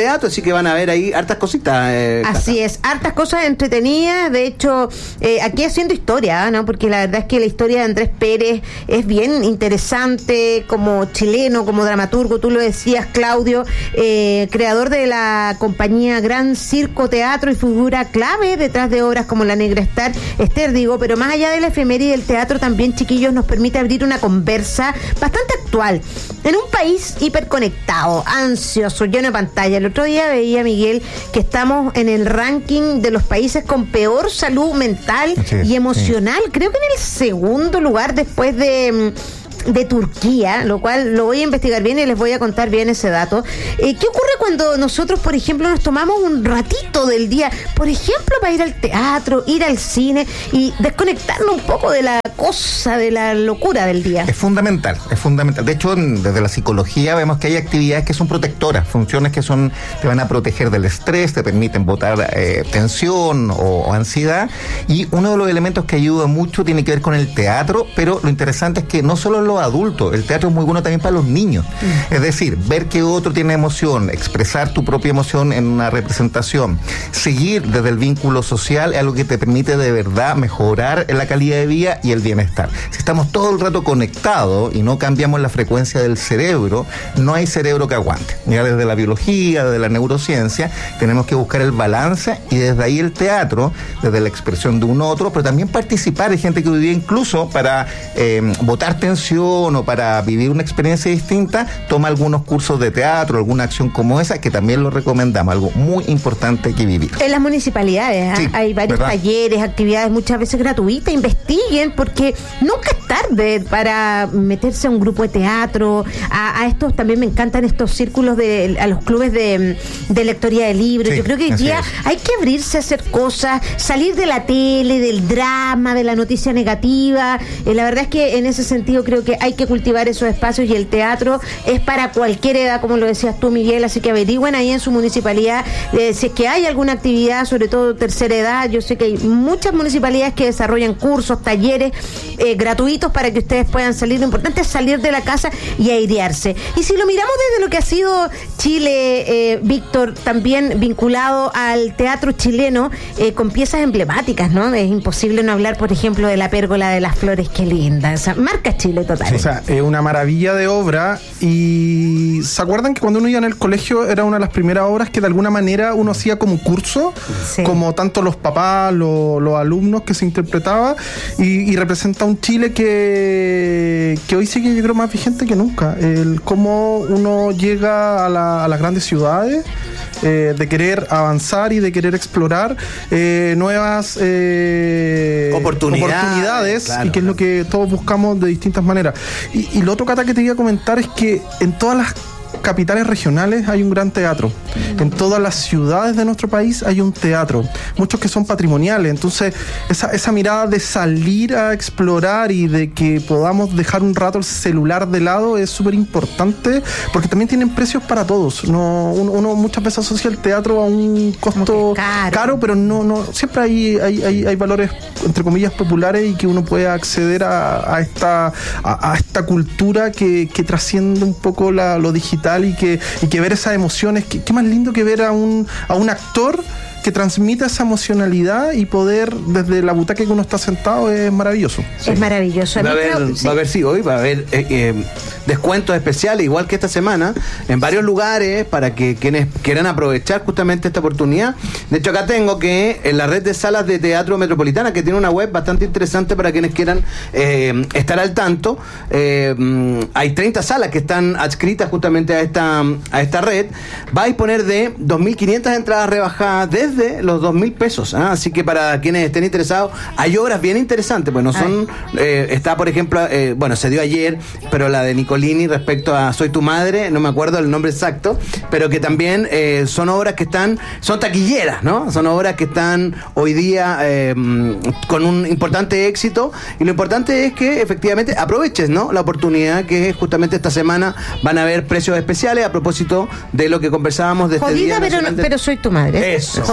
teatro, así que van a ver ahí hartas cositas. Eh, así es, hartas cosas entretenidas. De hecho, eh, aquí haciendo historia, ¿no? Porque la verdad es que la historia de Andrés Pérez es bien interesante como chileno, como dramaturgo, tú lo decías, Claudio, eh, creador de la compañía Gran Circo Teatro y figura clave detrás de obras como La Negra Estar, Esther, digo, pero más allá de la efeméride del teatro también, chiquillos, nos permite abrir una conversa bastante actual en un país hiperconectado, ansioso, lleno de pantalla. El otro día veía, Miguel, que estamos en el ranking de los países con peor salud mental sí, y emocional, sí. Creo que en el segundo lugar después de de Turquía, lo cual lo voy a investigar bien y les voy a contar bien ese dato. Eh, ¿Qué ocurre cuando nosotros, por ejemplo, nos tomamos un ratito del día, por ejemplo, para ir al teatro, ir al cine y desconectarnos un poco de la cosa, de la locura del día? Es fundamental, es fundamental. De hecho, desde la psicología vemos que hay actividades que son protectoras, funciones que son te van a proteger del estrés, te permiten botar eh, tensión o, o ansiedad, y uno de los elementos que ayuda mucho tiene que ver con el teatro, pero lo interesante es que no solo lo adultos, el teatro es muy bueno también para los niños. Mm. Es decir, ver que otro tiene emoción, expresar tu propia emoción en una representación, seguir desde el vínculo social es algo que te permite de verdad mejorar la calidad de vida y el bienestar. Si estamos todo el rato conectados y no cambiamos la frecuencia del cerebro, no hay cerebro que aguante. Ya desde la biología, desde la neurociencia, tenemos que buscar el balance y desde ahí el teatro, desde la expresión de un otro, pero también participar. Hay gente que hoy día incluso para eh, botar tensión o para vivir una experiencia distinta, toma algunos cursos de teatro, alguna acción como esa, que también lo recomendamos, algo muy importante que vivir. En las municipalidades ¿eh? sí, hay varios ¿verdad? talleres, actividades muchas veces gratuitas, investiguen, porque nunca es tarde para meterse a un grupo de teatro, a, a estos, también me encantan estos círculos, de a los clubes de, de lectoría de libros. Sí, yo creo que hoy día es. hay que abrirse a hacer cosas, salir de la tele, del drama, de la noticia negativa. Eh, la verdad es que en ese sentido creo que hay que cultivar esos espacios, y el teatro es para cualquier edad, como lo decías tú, Miguel, así que averigüen ahí en su municipalidad eh, si es que hay alguna actividad, sobre todo tercera edad. Yo sé que hay muchas municipalidades que desarrollan cursos, talleres eh, gratuitos para que ustedes puedan salir. Lo importante es salir de la casa y airearse. Y si lo miramos desde lo que ha sido Chile, eh, Víctor, también vinculado al teatro chileno, eh, con piezas emblemáticas, ¿no? Es imposible no hablar, por ejemplo, de La Pérgola de las Flores, qué linda, esa marca Chile total. Sí, o sea, es una maravilla de obra. Y ¿se acuerdan que cuando uno iba en el colegio era una de las primeras obras que de alguna manera uno hacía como curso? Sí. Como tanto los papás, lo, los alumnos que se interpretaba, y, y representa un Chile que, que hoy sigue, yo creo, más vigente que nunca. El cómo uno llega a, la, a las grandes ciudades, eh, de querer avanzar y de querer explorar eh, nuevas eh, oportunidades, oportunidades claro, y que es lo que todos buscamos de distintas maneras. Y, y lo otro, Cata, que te iba a comentar es que en todas las capitales regionales hay un gran teatro. Mm. En todas las ciudades de nuestro país hay un teatro, muchos que son patrimoniales. Entonces, esa, esa mirada de salir a explorar y de que podamos dejar un rato el celular de lado es súper importante, porque también tienen precios para todos. No, uno, uno muchas veces asocia el teatro a un costo caro. caro, pero no, no, siempre hay, hay, hay, hay valores, entre comillas, populares, y que uno puede acceder a, a esta a, a esta cultura que, que trasciende un poco la, lo digital, y que, y que ver esas emociones. Qué, qué más lindo que ver a un, a un actor que transmita esa emocionalidad y poder, desde la butaca que uno está sentado, es maravilloso. Sí. Es maravilloso. Va a haber, creo, sí. va a haber, sí, hoy va a haber eh, eh, descuentos especiales, igual que esta semana, en varios lugares, para que quienes quieran aprovechar justamente esta oportunidad. De hecho, acá tengo que en la red de salas de teatro metropolitana, que tiene una web bastante interesante para quienes quieran eh, estar al tanto, eh, hay treinta salas que están adscritas justamente a esta, a esta red. Va a disponer de dos mil quinientas entradas rebajadas desde de los dos mil pesos, ¿eh? Así que para quienes estén interesados, hay obras bien interesantes, pues no son, eh, está por ejemplo, eh, bueno, se dio ayer, pero la de Nicolini respecto a Soy tu madre, no me acuerdo el nombre exacto, pero que también eh, son obras que están, son taquilleras, ¿no? Son obras que están hoy día eh, con un importante éxito, y lo importante es que efectivamente aproveches, ¿no? La oportunidad que justamente esta semana van a haber precios especiales a propósito de lo que conversábamos de este Jodida, día pero, de... pero soy tu madre. Eso. Jodida,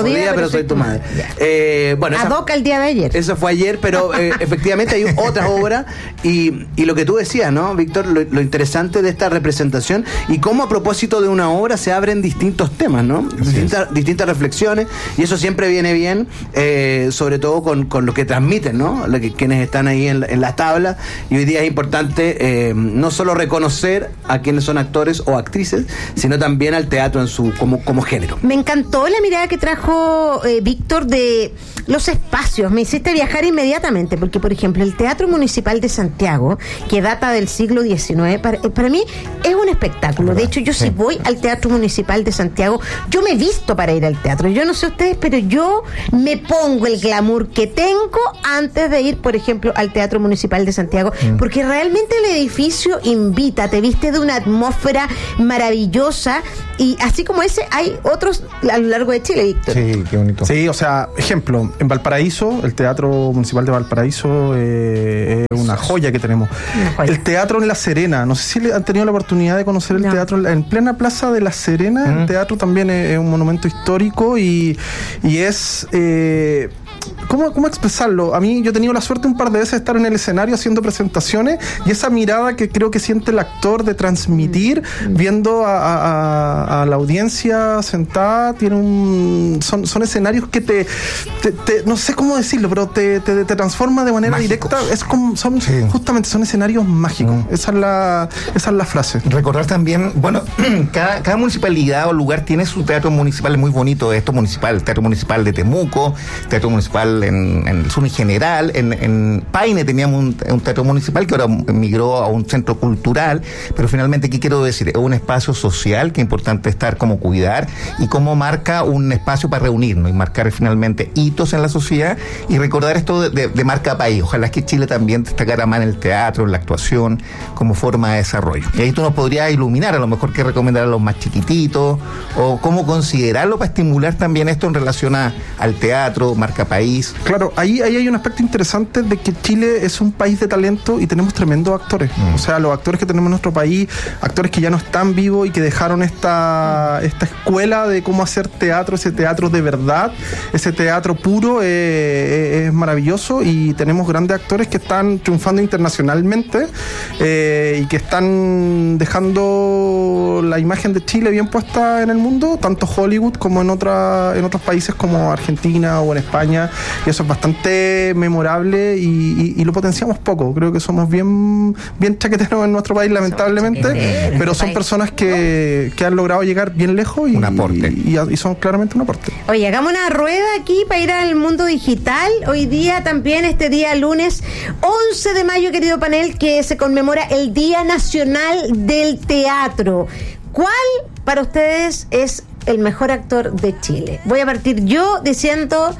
día, pero soy tu madre. Eh, bueno, Ad hoc el día de ayer. Eso fue ayer, pero eh, efectivamente hay otras obras y, y lo que tú decías, ¿no, Víctor? Lo, lo interesante de esta representación y cómo a propósito de una obra se abren distintos temas, ¿no? Distintas, distintas reflexiones y eso siempre viene bien, eh, sobre todo con, con lo que transmiten, ¿no? Lo que, quienes están ahí en, en las tablas y hoy día es importante eh, no solo reconocer a quienes son actores o actrices, sino también al teatro en su como, como género. Me encantó la mirada que trajo eh, Víctor de los espacios. Me hiciste viajar inmediatamente, porque por ejemplo el Teatro Municipal de Santiago, que data del siglo diecinueve, para, para mí es un espectáculo. De hecho, yo sí. si voy al Teatro Municipal de Santiago, yo me visto para ir al teatro. Yo no sé ustedes, pero yo me pongo el glamour que tengo antes de ir, por ejemplo, al Teatro Municipal de Santiago, mm. porque realmente el edificio invita, te viste de una atmósfera maravillosa y así como ese hay otros a lo largo de Chile, Víctor. Sí, qué bonito. Sí, o sea, ejemplo, en Valparaíso, el Teatro Municipal de Valparaíso eh, es una joya que tenemos. Joya. El Teatro en La Serena, no sé si han tenido la oportunidad de conocer el no. teatro en plena Plaza de La Serena. Mm. El teatro también es, es un monumento histórico y, y es... Eh, ¿Cómo, ¿Cómo expresarlo? A mí yo he tenido la suerte un par de veces de estar en el escenario haciendo presentaciones y esa mirada que creo que siente el actor de transmitir mm. viendo a, a, a la audiencia sentada, tiene un son, son escenarios que te, te, te no sé cómo decirlo, pero te, te, te transforma de manera mágicos. Directa. Es como son sí. justamente son escenarios mágicos. Mm. Esa es la esa es la frase. Recordar también, bueno, cada, cada municipalidad o lugar tiene su teatro municipal muy bonito. Esto municipal, el Teatro Municipal de Temuco, Teatro Municipal en, en el sur en general, en, en Paine teníamos un, un teatro municipal que ahora migró a un centro cultural, pero finalmente, ¿qué quiero decir? Es un espacio social que es importante estar como cuidar y cómo marca un espacio para reunirnos y marcar finalmente hitos en la sociedad y recordar esto de, de, de marca país. Ojalá que Chile también destacara más en el teatro, en la actuación, como forma de desarrollo. Y ahí tú nos podrías iluminar, a lo mejor que recomendar a los más chiquititos o cómo considerarlo para estimular también esto en relación a, al teatro, marca país. Claro, ahí, ahí hay un aspecto interesante de que Chile es un país de talento y tenemos tremendos actores. Mm. O sea, los actores que tenemos en nuestro país, actores que ya no están vivos y que dejaron esta, esta escuela de cómo hacer teatro, ese teatro de verdad, ese teatro puro, eh, es maravilloso y tenemos grandes actores que están triunfando internacionalmente eh, y que están dejando la imagen de Chile bien puesta en el mundo, tanto Hollywood como en, otra, en otros países como Argentina o en España. Y eso es bastante memorable y, y, y lo potenciamos poco. Creo que somos bien, bien chaqueteros en nuestro país, lamentablemente, pero son personas que, que han logrado llegar bien lejos y, un aporte. Y, y, y son claramente un aporte. Oye, hagamos una rueda aquí para ir al mundo digital. Hoy día también, este día lunes once de mayo, querido panel, que se conmemora el Día Nacional del Teatro. ¿Cuál para ustedes es el mejor actor de Chile? Voy a partir yo diciendo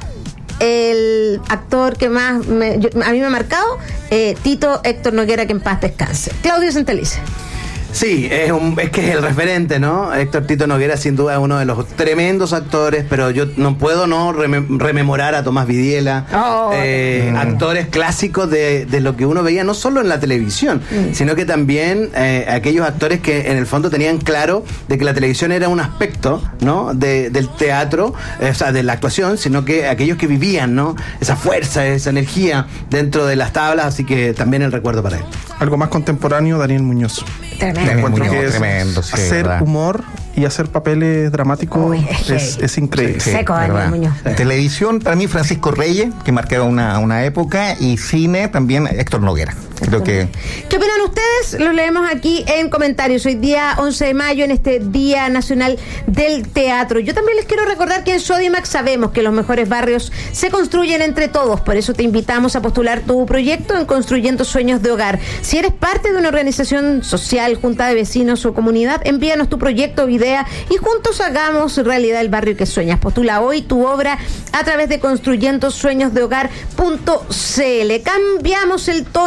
el actor que más me, yo, a mí me ha marcado, eh, Tito Héctor Noguera, que en paz descanse. Claudio Santelice. Sí, es, un, es que es el referente, ¿no? Héctor Tito Noguera sin duda es uno de los tremendos actores, pero yo no puedo no rem- rememorar a Tomás Vidiela, oh, eh, mm. actores clásicos de, de lo que uno veía no solo en la televisión, mm. sino que también eh, aquellos actores que en el fondo tenían claro de que la televisión era un aspecto, ¿no? De, del teatro, eh, o sea, de la actuación, sino que aquellos que vivían, ¿no? Esa fuerza, esa energía dentro de las tablas, así que también el recuerdo para él. Algo más contemporáneo, Daniel Muñoz. Tremendo. Muñoz, que es tremendo, sí, hacer verdad. Humor y hacer papeles dramáticos. Uy, es, es, es increíble. Sí, seco, Daniel Muñoz. Televisión, para mí, Francisco Reyes, que marcaba una, una época, y cine también, Héctor Noguera. Creo que... ¿Qué opinan ustedes? Los leemos aquí en comentarios. Hoy día once de mayo, en este Día Nacional del Teatro. Yo también les quiero recordar que en Sodimac sabemos que los mejores barrios se construyen entre todos. Por eso te invitamos a postular tu proyecto en Construyendo Sueños de Hogar. Si eres parte de una organización social, junta de vecinos o comunidad, envíanos tu proyecto o idea y juntos hagamos realidad el barrio que sueñas. Postula hoy tu obra a través de construyendo sueños de hogar punto c l. Cambiamos el tono, cambiamos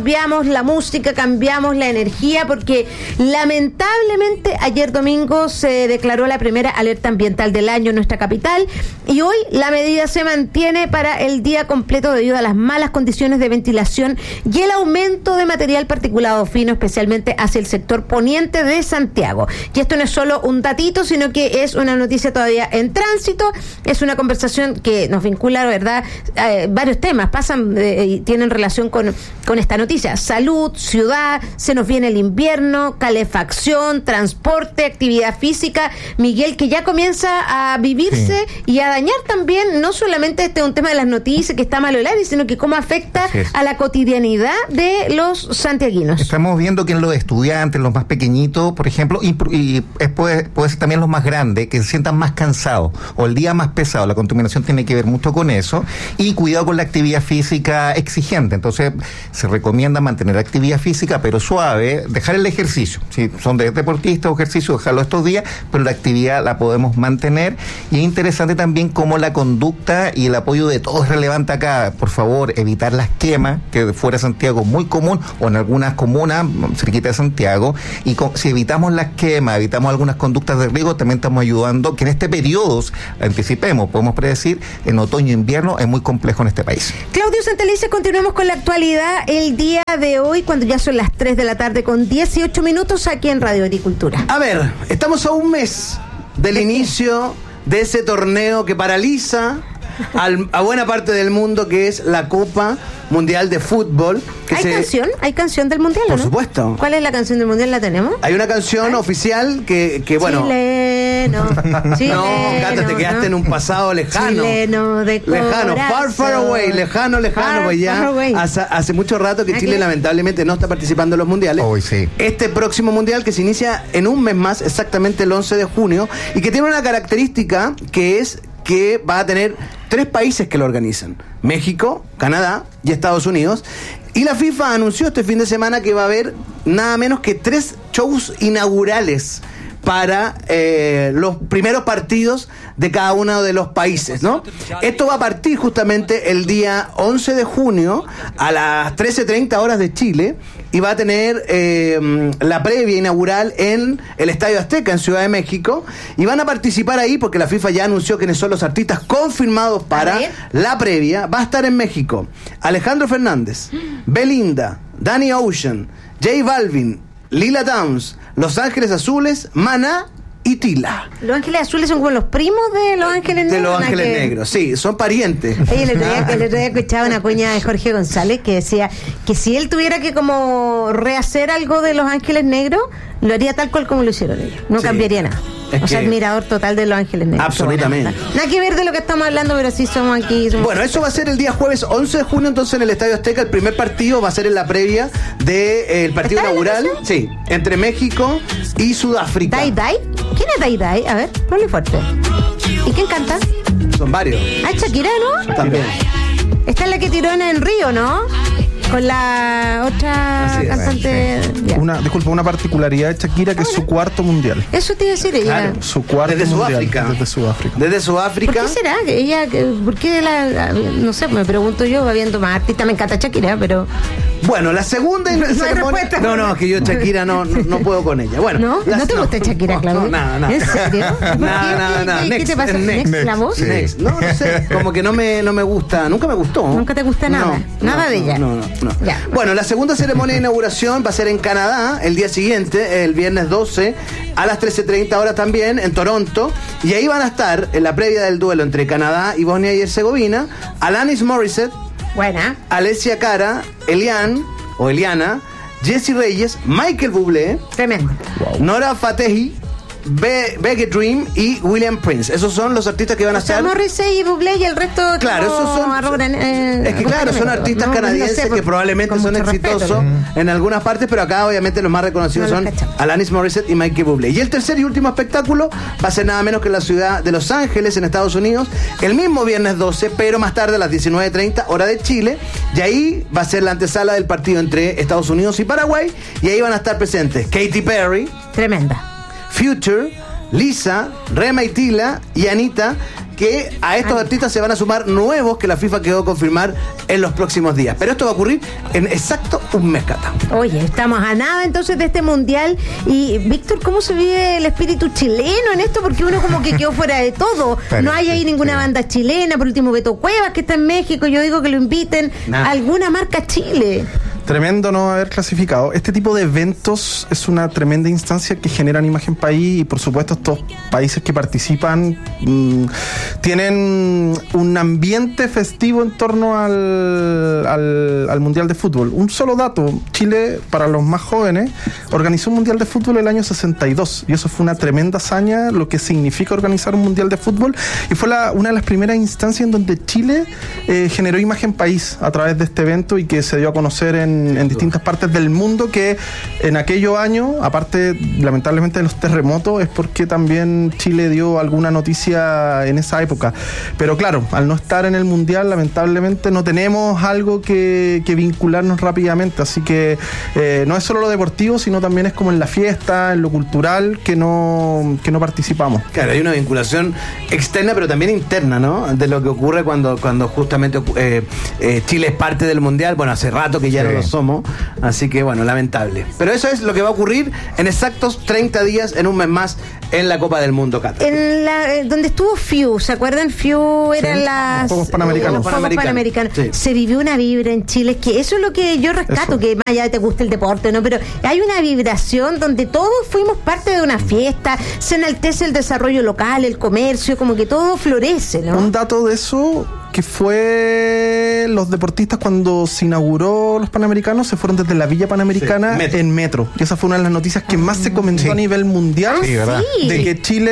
cambiamos la música, cambiamos la energía, porque lamentablemente ayer domingo se declaró la primera alerta ambiental del año en nuestra capital y hoy la medida se mantiene para el día completo debido a las malas condiciones de ventilación y el aumento de material particulado fino, especialmente hacia el sector poniente de Santiago. Y esto no es solo un datito, sino que es una noticia todavía en tránsito, es una conversación que nos vincula, ¿verdad? Eh, varios temas pasan eh, y tienen relación con, con esta noticia. Salud, ciudad, se nos viene el invierno, calefacción, transporte, actividad física. Miguel, que ya comienza a vivirse sí. y a dañar también, no solamente este es un tema de las noticias que está malo el aire, sino que cómo afecta a la cotidianidad de los santiaguinos. Estamos viendo que en los estudiantes, los más pequeñitos, por ejemplo, y, y es, puede, puede ser también los más grandes, que se sientan más cansados o el día más pesado. La contaminación tiene que ver mucho con eso. Y cuidado con la actividad física exigente. Entonces, se recomienda mantener actividad física, pero suave, dejar el ejercicio. Si son de deportistas o ejercicio, dejarlo estos días, pero la actividad la podemos mantener. Y es interesante también cómo la conducta y el apoyo de todos es relevante acá. Por favor, evitar las quemas, que fuera de Santiago es muy común, o en algunas comunas cerquita de Santiago. Y con, si evitamos las quemas, evitamos algunas conductas de riesgo, también estamos ayudando que en este periodo, anticipemos, podemos predecir, en otoño e invierno es muy complejo en este país. Claudio Santelices, continuemos con la actualidad el día de hoy, cuando ya son las tres de la tarde con dieciocho minutos aquí en Radio Agricultura. A ver, estamos a un mes del inicio de ese torneo que paraliza al, a buena parte del mundo, que es la Copa Mundial de Fútbol. Que ¿Hay se... canción? ¿Hay canción del Mundial? Por ¿no? supuesto. ¿Cuál es la canción del Mundial? ¿La tenemos? Hay una canción ¿Ay? oficial que, que bueno... Chileno, chileno, no, Cata, te quedaste ¿no? en un pasado lejano. Chileno de Lejano, far, far away, lejano, lejano, pues ya hace, hace mucho rato que Aquí. Chile lamentablemente no está participando en los mundiales. Hoy sí. Este próximo mundial que se inicia en un mes más, exactamente el once de junio, y que tiene una característica que es que va a tener tres países que lo organizan: México, Canadá y Estados Unidos. Y la FIFA anunció este fin de semana que va a haber nada menos que tres shows inaugurales para eh, los primeros partidos de cada uno de los países, ¿no? Esto va a partir justamente el día once de junio a las trece treinta horas de Chile y va a tener eh, la previa inaugural en el Estadio Azteca en Ciudad de México, y van a participar ahí porque la FIFA ya anunció quiénes son los artistas confirmados para la previa. Va a estar en México Alejandro Fernández, Belinda, Danny Ocean, J Balvin, Lila Downs, Los Ángeles Azules, Maná y Tila. Los Ángeles Azules son como los primos de Los Ángeles Negros. De Los Ángeles que... Negros, sí, son parientes. Oye, el otro día, el otro día escuchaba una cuña de Jorge González que decía que si él tuviera que como rehacer algo de Los Ángeles Negros, lo haría tal cual como lo hicieron ellos. No sí. cambiaría nada. Es o sea, que... admirador total de Los Ángeles Negros. Absolutamente. Nada que ver de lo que estamos hablando, pero sí somos aquí. Somos... Bueno, eso va a ser el día jueves once de junio, entonces en el Estadio Azteca. El primer partido va a ser en la previa del de, eh, partido inaugural. Sí, entre México y Sudáfrica. ¿Dai Dai? ¿Quién es Dai Dai? A ver, ponle fuerte. ¿Y quién canta? Son varios. Ah, Shakira, ¿no? También. Esta es la que tiró en el río, ¿no? Con la otra es, cantante. Sí. Una, disculpa, una particularidad de Shakira que es su cuarto mundial. Eso te iba a decir ella. Claro. Su cuarto desde mundial. Sudáfrica. Desde Sudáfrica. Desde Sudáfrica. ¿Por qué será? Que ella, ¿por qué la, no sé, me pregunto yo, va viendo más artistas, me encanta Shakira, pero. Bueno, la segunda y no, ceremonia... no, no, es que yo Shakira no, no, no puedo con ella. Bueno, ¿no? las... ¿No te gusta Shakira, Claudio? No, nada, nada. ¿En serio? Nada, nada, nada. ¿Qué, next, ¿Qué te pasa? Next, next, ¿la voz? Sí. Next. No, no sé, como que no me, no me gusta, nunca me gustó. ¿Nunca te gusta nada? No, nada no, de ella. No, no, no. Ya. Bueno, la segunda ceremonia de inauguración va a ser en Canadá el día siguiente, el viernes doce, a las trece treinta horas también, en Toronto. Y ahí van a estar, en la previa del duelo entre Canadá y Bosnia y Herzegovina, Alanis Morissette, buena, Alessia Cara, Elian o Eliana, Jessie Reyes, Michael Bublé, tremendo, wow. Nora Fatehi, Be- Becky Dream y William Prince. Esos son los artistas que van a estar. Morrissey y Bublé y el resto. Claro, esos son. Arrogan, eh, es que claro, son artistas no, canadienses no sé, que probablemente son exitosos respeto, en algunas partes, pero acá obviamente los más reconocidos no son cachamos. Alanis Morissette y Michael Bublé. Y el tercer y último espectáculo va a ser nada menos que en la ciudad de Los Ángeles, en Estados Unidos, el mismo viernes doce, pero más tarde a las diecinueve treinta, hora de Chile. Y ahí va a ser la antesala del partido entre Estados Unidos y Paraguay. Y ahí van a estar presentes Katy Perry. Tremenda. Future, Lisa, Rema y Tila y Anita. que a estos artistas se van a sumar nuevos que la FIFA quedó a confirmar en los próximos días. Pero esto va a ocurrir en exacto un mes, Cata. Oye, estamos a nada entonces de este mundial. Y, Víctor, ¿cómo se vive el espíritu chileno en esto? Porque uno como que quedó fuera de todo. No hay ahí ninguna banda chilena. Por último, Beto Cuevas, que está en México. Yo digo que lo inviten a alguna marca Chile. Tremendo no haber clasificado. Este tipo de eventos es una tremenda instancia que generan imagen país y por supuesto estos países que participan mmm, tienen un ambiente festivo en torno al, al, al Mundial de Fútbol. Un solo dato, Chile, para los más jóvenes, organizó un Mundial de Fútbol el año sesenta y dos y eso fue una tremenda hazaña, lo que significa organizar un Mundial de Fútbol, y fue la, una de las primeras instancias en donde Chile eh, generó imagen país a través de este evento y que se dio a conocer en en distintas partes del mundo, que en aquellos años, aparte lamentablemente de los terremotos, es porque también Chile dio alguna noticia en esa época. Pero claro, al no estar en el Mundial, lamentablemente no tenemos algo que, que vincularnos rápidamente, así que eh, no es solo lo deportivo, sino también es como en la fiesta, en lo cultural, que no, que no participamos. Claro, hay una vinculación externa, pero también interna, ¿no? De lo que ocurre cuando, cuando justamente eh, eh, Chile es parte del Mundial. Bueno, hace rato que ya sí. no lo somos, así que bueno, lamentable. Pero eso es lo que va a ocurrir en exactos treinta días, en un mes más, en la Copa del Mundo, Cata. En la, eh, donde estuvo F I U, ¿se acuerdan? F I U eran sí, las... Los Juegos Panamericanos. Los Juegos Panamericanos. Sí. Se vivió una vibra en Chile, que eso es lo que yo rescato, eso. Que más allá de te gusta el deporte, ¿no? Pero hay una vibración donde todos fuimos parte de una fiesta, se enaltece el desarrollo local, el comercio, como que todo florece, ¿no? Un dato de eso, que fue los deportistas cuando se inauguró los Panamericanos, se fueron desde la Villa Panamericana sí, metro. en metro. Y esa fue una de las noticias que más se comentó sí. a nivel mundial, sí, ¿verdad? De que Chile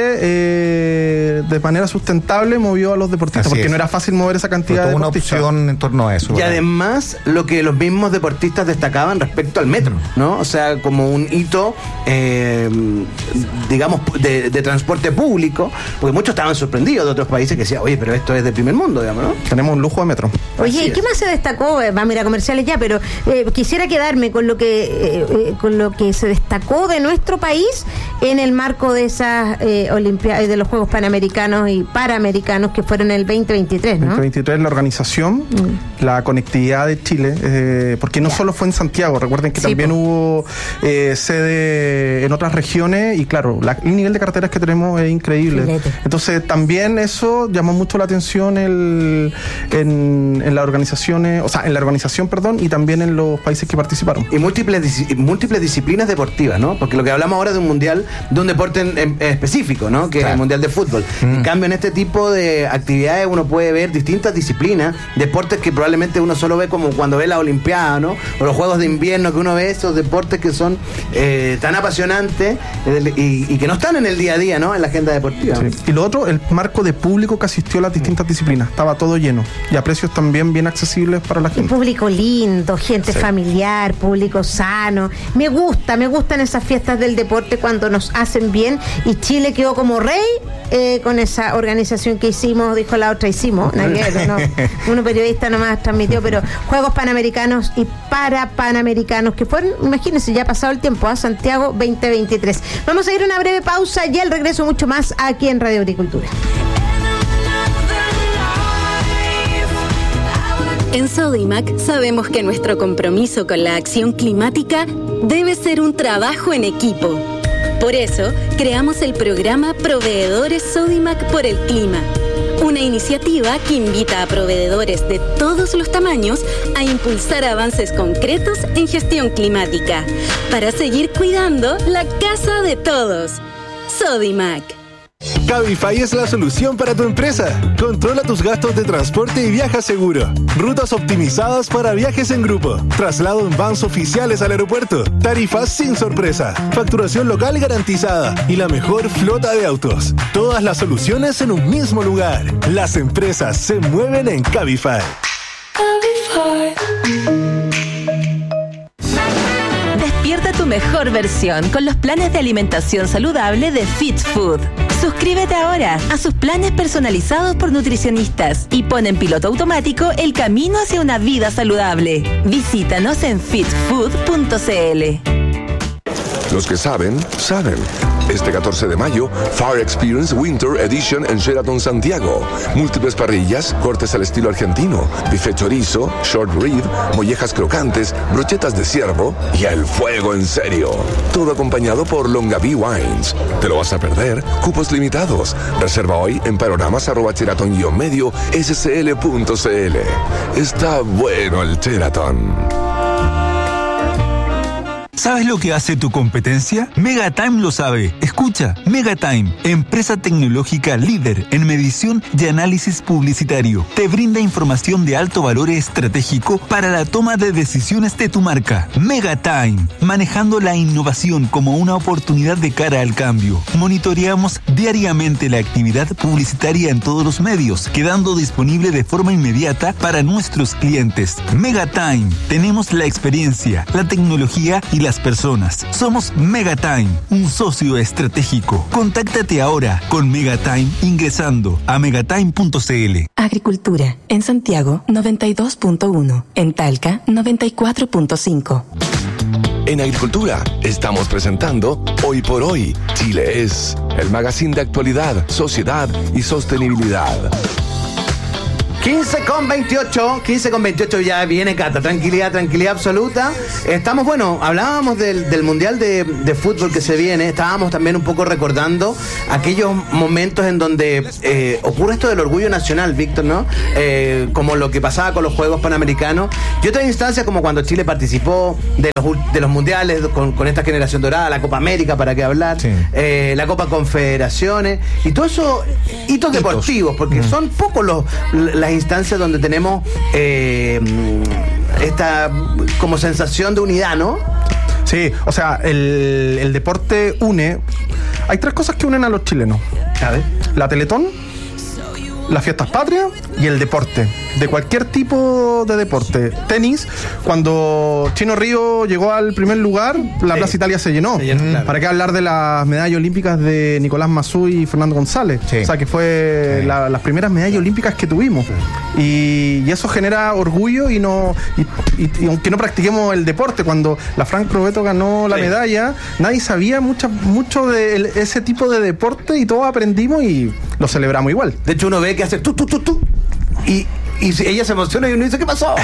eh, de manera sustentable movió a los deportistas, Así porque es. no era fácil mover esa cantidad de deportistas. Una opción en torno a eso. Y ¿verdad? además, lo que los mismos deportistas destacaban respecto al metro, ¿no? O sea, como un hito, eh, digamos, de, de transporte público, porque muchos estaban sorprendidos de otros países que decían, oye, pero esto es de primer mundo, digamos, ¿no? Tenemos un lujo de metro. Oye, ¿qué más se destacó? Eh, vamos a ir a comerciales ya, pero eh, quisiera quedarme con lo que eh, eh, con lo que se destacó de nuestro país en el marco de esas eh, Olimpiadas, de los Juegos Panamericanos y Paramericanos que fueron el veinte veintitrés, ¿no? veinte veintitrés, la organización, mm. la conectividad de Chile, eh, porque no ya. solo fue en Santiago, recuerden que sí, también po. hubo eh, sede en otras regiones y claro, la, el nivel de carreteras que tenemos es increíble. Filete. Entonces también eso llamó mucho la atención el, en, en las organizaciones, o sea, en la organización, perdón, y también en los países que participaron. Y múltiples, múltiples disciplinas deportivas, ¿no? Porque lo que hablamos ahora de un mundial, de un deporte en, en específico, ¿no? Que claro. es el mundial de fútbol. Mm. En cambio, en este tipo de actividades uno puede ver distintas disciplinas, deportes que probablemente uno solo ve como cuando ve la Olimpiada, ¿no? O los Juegos de Invierno, que uno ve esos deportes que son eh, tan apasionantes eh, y, y que no están en el día a día, ¿no? En la agenda deportiva. Sí. Y lo otro, el marco de público que asistió a las distintas mm. disciplinas. Estaba todo lleno. Y a precios también bien accesibles para la gente. Un público lindo, gente sí. familiar, público sano. Me gusta, me gustan esas fiestas del deporte cuando nos hacen bien. Y Chile quedó como rey eh, con esa organización que hicimos, dijo la otra, hicimos. Nadie, no, uno periodista nomás transmitió, pero Juegos Panamericanos y Parapanamericanos, que fueron, imagínense, ya ha pasado el tiempo, a Santiago veinte veintitrés. Vamos a ir a una breve pausa y al regreso mucho más aquí en Radio Agricultura. En Sodimac sabemos que nuestro compromiso con la acción climática debe ser un trabajo en equipo. Por eso, creamos el programa Proveedores Sodimac por el Clima, una iniciativa que invita a proveedores de todos los tamaños a impulsar avances concretos en gestión climática para seguir cuidando la casa de todos. Sodimac. Cabify es la solución para tu empresa. Controla tus gastos de transporte y viaja seguro. Rutas optimizadas para viajes en grupo. Traslado en vans oficiales al aeropuerto. Tarifas sin sorpresa. Facturación local garantizada. Y la mejor flota de autos. Todas las soluciones en un mismo lugar. Las empresas se mueven en Cabify. Cabify. Despierta tu mejor versión con los planes de alimentación saludable de Fit Food. Suscríbete ahora a sus planes personalizados por nutricionistas y pon en piloto automático el camino hacia una vida saludable. Visítanos en fit food punto c l. Los que saben, saben. Este catorce de mayo, Fire Experience Winter Edition en Sheraton Santiago. Múltiples parrillas, cortes al estilo argentino, buffet chorizo, short rib, mollejas crocantes, brochetas de ciervo y el fuego en serio. Todo acompañado por Longaví Wines. ¿Te lo vas a perder? Cupos limitados. Reserva hoy en panoramas arroba sheraton-medio scl punto cl. Está bueno el Sheraton. ¿Sabes lo que hace tu competencia? Megatime lo sabe. Escucha, Megatime, empresa tecnológica líder en medición y análisis publicitario. Te brinda información de alto valor estratégico para la toma de decisiones de tu marca. Megatime, manejando la innovación como una oportunidad de cara al cambio. Monitoreamos diariamente la actividad publicitaria en todos los medios, quedando disponible de forma inmediata para nuestros clientes. Megatime, tenemos la experiencia, la tecnología y las personas. Somos Megatime, un socio estratégico. Contáctate ahora con Megatime ingresando a megatime punto cl. Agricultura, en Santiago noventa y dos punto uno, en Talca noventa y cuatro punto cinco. En Agricultura estamos presentando Hoy por Hoy, Chile es, el magazine de actualidad, sociedad y sostenibilidad. quince con veintiocho, quince con veintiocho ya viene, Cata, tranquilidad, tranquilidad absoluta. Estamos, bueno, hablábamos del, del Mundial de, de Fútbol que se viene, estábamos también un poco recordando aquellos momentos en donde eh, ocurre esto del orgullo nacional, Víctor, ¿no? Eh, como lo que pasaba con los Juegos Panamericanos y otras instancias como cuando Chile participó de los, de los mundiales con, con esta generación dorada, la Copa América, para qué hablar, sí. eh, la Copa Confederaciones y todo eso, hitos, hitos. deportivos, porque mm. son pocos los las instancias donde tenemos eh, esta como sensación de unidad, ¿no? Sí, o sea, el, el deporte une. Hay tres cosas que unen a los chilenos. A ver. La Teletón, las fiestas patrias y el deporte, de cualquier tipo de deporte. Tenis, cuando Chino Río llegó al primer lugar, la sí. Plaza Italia se llenó. Se llenó, claro. ¿Para qué hablar de las medallas olímpicas de Nicolás Massú y Fernando González? Sí. O sea, que fue sí. la, las primeras medallas olímpicas que tuvimos. Sí. Y, y eso genera orgullo y no y, y, y aunque no practiquemos el deporte, cuando la Frank Provetto ganó la sí. medalla, nadie sabía mucho, mucho de el, ese tipo de deporte y todos aprendimos y lo celebramos igual. De hecho, uno ve que hace tú, tú, tú, tú y Y ella se emociona y uno dice, ¿qué pasó?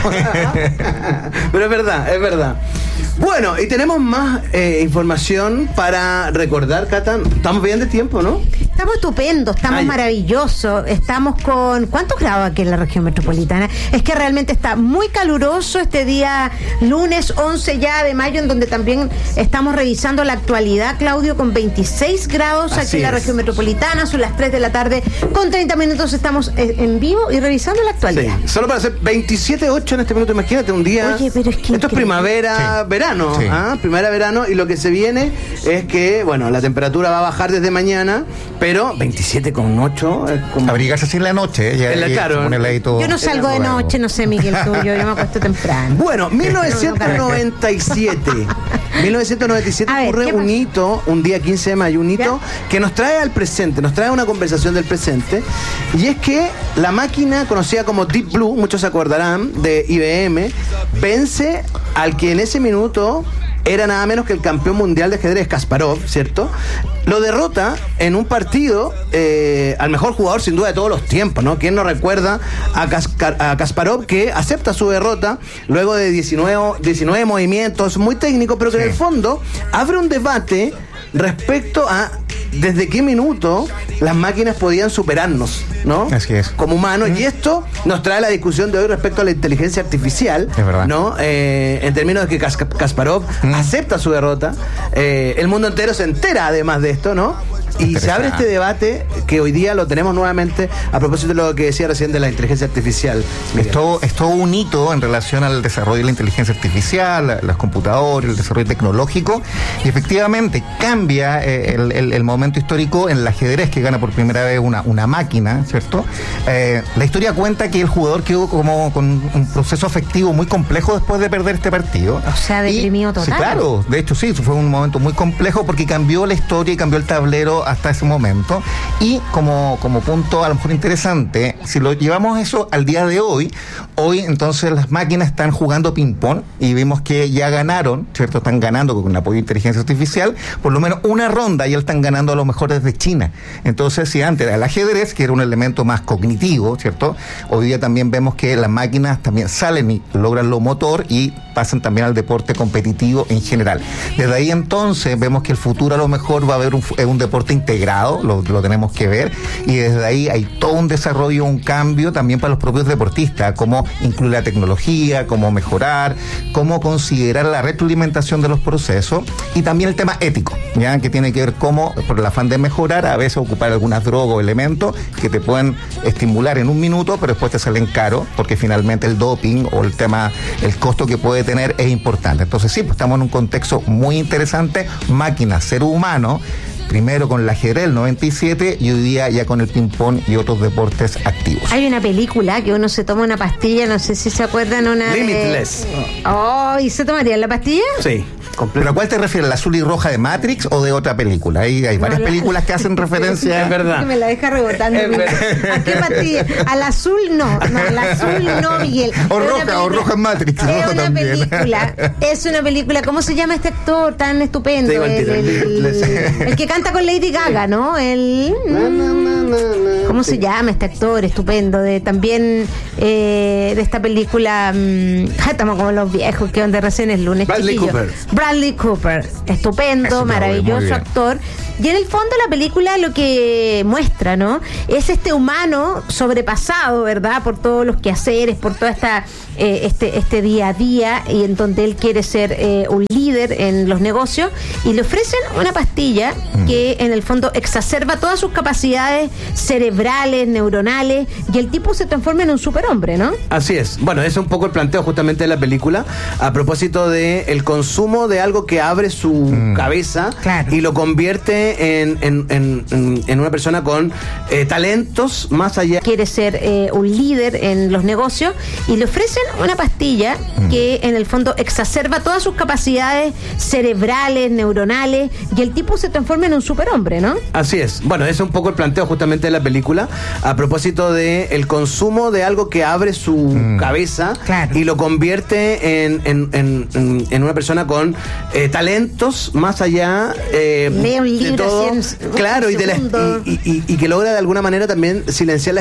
Pero es verdad, es verdad. Bueno, y tenemos más eh, información para recordar, Cata. Estamos bien de tiempo, ¿no? Estamos estupendos, estamos Ay. maravillosos. Estamos con... ¿Cuántos grados aquí en la región metropolitana? Es que realmente está muy caluroso este día, lunes once ya de mayo, en donde también estamos revisando la actualidad, Claudio, con veintiséis grados Así aquí en la región metropolitana. Son las tres de la tarde, con treinta minutos estamos en vivo y revisando la actualidad. Sí. Solo para hacer veintisiete ocho en este minuto, imagínate un día. Oye, pero es que esto es primavera, sí. verano, sí. ¿ah? Primavera, verano, y lo que se viene es que, bueno, la temperatura va a bajar desde mañana, pero veintisiete con ocho es como... Abrigarse así en la noche, ¿eh? Ya, en la, claro. Yo no salgo de noche, no sé, Miguel, tú, yo, yo me acuesto temprano. Bueno, mil novecientos noventa y siete. mil novecientos noventa y siete ver, ocurre un hito, un día quince de mayo, un hito ¿Ya? que nos trae al presente, nos trae una conversación del presente, y es que la máquina conocida como Deep Blue, muchos se acordarán, de I B M, vence al que en ese minuto era nada menos que el campeón mundial de ajedrez, Kasparov, ¿cierto? Lo derrota en un partido eh, al mejor jugador sin duda de todos los tiempos, ¿no? ¿Quién no recuerda a, Kaskar, a Kasparov, que acepta su derrota luego de diecinueve, diecinueve movimientos muy técnicos, pero que sí. en el fondo abre un debate respecto a desde qué minuto las máquinas podían superarnos, ¿no? Así es. Como humanos. Mm. Y esto nos trae la discusión de hoy respecto a la inteligencia artificial, es verdad. ¿no? Eh, en términos de que Kas- Kasparov mm. acepta su derrota, eh, el mundo entero se entera además de esto, ¿no? Y se abre este debate que hoy día lo tenemos nuevamente a propósito de lo que decía recién de la inteligencia artificial. Es todo, es todo un hito en relación al desarrollo de la inteligencia artificial, los computadores, el desarrollo tecnológico, y efectivamente cambia eh, el, el, el momento histórico en el ajedrez, que gana por primera vez una, una máquina, ¿cierto? Eh, la historia cuenta que el jugador quedó como con un proceso afectivo muy complejo después de perder este partido. O sea, deprimido y, total. Sí, claro, de hecho sí, fue un momento muy complejo porque cambió la historia y cambió el tablero hasta ese momento. Y como, como punto a lo mejor interesante, si lo llevamos eso al día de hoy, hoy entonces las máquinas están jugando ping-pong y vimos que ya ganaron, ¿cierto? Están ganando con apoyo de inteligencia artificial, por lo menos una ronda y ya están ganando a lo mejor desde China. Entonces, si antes era el ajedrez, que era un elemento más cognitivo, ¿cierto? Hoy día también vemos que las máquinas también salen y logran lo motor y pasan también al deporte competitivo en general. Desde ahí entonces vemos que el futuro a lo mejor va a haber un, un deporte integrado, lo, lo tenemos que ver, y desde ahí hay todo un desarrollo, un cambio también para los propios deportistas, cómo incluir la tecnología, cómo mejorar, cómo considerar la retroalimentación de los procesos y también el tema ético, ya que tiene que ver cómo, por el afán de mejorar, a veces ocupar algunas drogas o elementos que te pueden estimular en un minuto, pero después te salen caros, porque finalmente el doping o el tema, el costo que puede tener es importante. Entonces sí, pues estamos en un contexto muy interesante, máquina, ser humano, primero con el ajedrez del noventa y siete y hoy día ya con el ping-pong y otros deportes activos. Hay una película que uno se toma una pastilla, no sé si se acuerdan, una Limitless. De... Oh, ¿y se tomarían la pastilla? Sí. ¿Pero a cuál te refieres? ¿La azul y roja de Matrix o de otra película? Hay, hay varias no, la... películas que hacen referencia. Es verdad. Me la deja rebotando. ¿A qué pastilla? Al azul no. No, al azul no, Miguel. O es roja, o roja en Matrix. Es roja una también. película. Es una película. ¿Cómo se llama este actor tan estupendo? El, el, el, el que canta con Lady Gaga, ¿no? El, ¿Cómo se llama este actor estupendo? De también eh, de esta película. Mmm, estamos como los viejos que donde recién es lunes. Bradley chiquillo. Cooper. Bradley Cooper. Estupendo, maravilloso actor. Y en el fondo la película lo que muestra, ¿no? Es este humano sobrepasado, ¿verdad? Por todos los quehaceres, por toda esta eh, este este día a día, y en donde él quiere ser eh, un líder en los negocios, y le ofrecen una pastilla mm. que en el fondo exacerba todas sus capacidades cerebrales, neuronales, y el tipo se transforma en un superhombre, ¿no? Así es. Bueno, ese es un poco el planteo justamente de la película, a propósito de el consumo de algo que abre su mm. cabeza claro. y lo convierte En, en, en, en una persona con eh, talentos más allá. Quiere ser eh, un líder en los negocios y le ofrecen una pastilla mm. que en el fondo exacerba todas sus capacidades cerebrales, neuronales, y el tipo se transforma en un superhombre, ¿no? Así es. Bueno, ese es un poco el planteo justamente de la película, a propósito de el consumo de algo que abre su mm. cabeza claro. y lo convierte en, en, en, en una persona con eh, talentos más allá eh, Lee un libro de todo, así en claro, y, de la, segundo. y, y, y que logra de alguna manera también silenciar la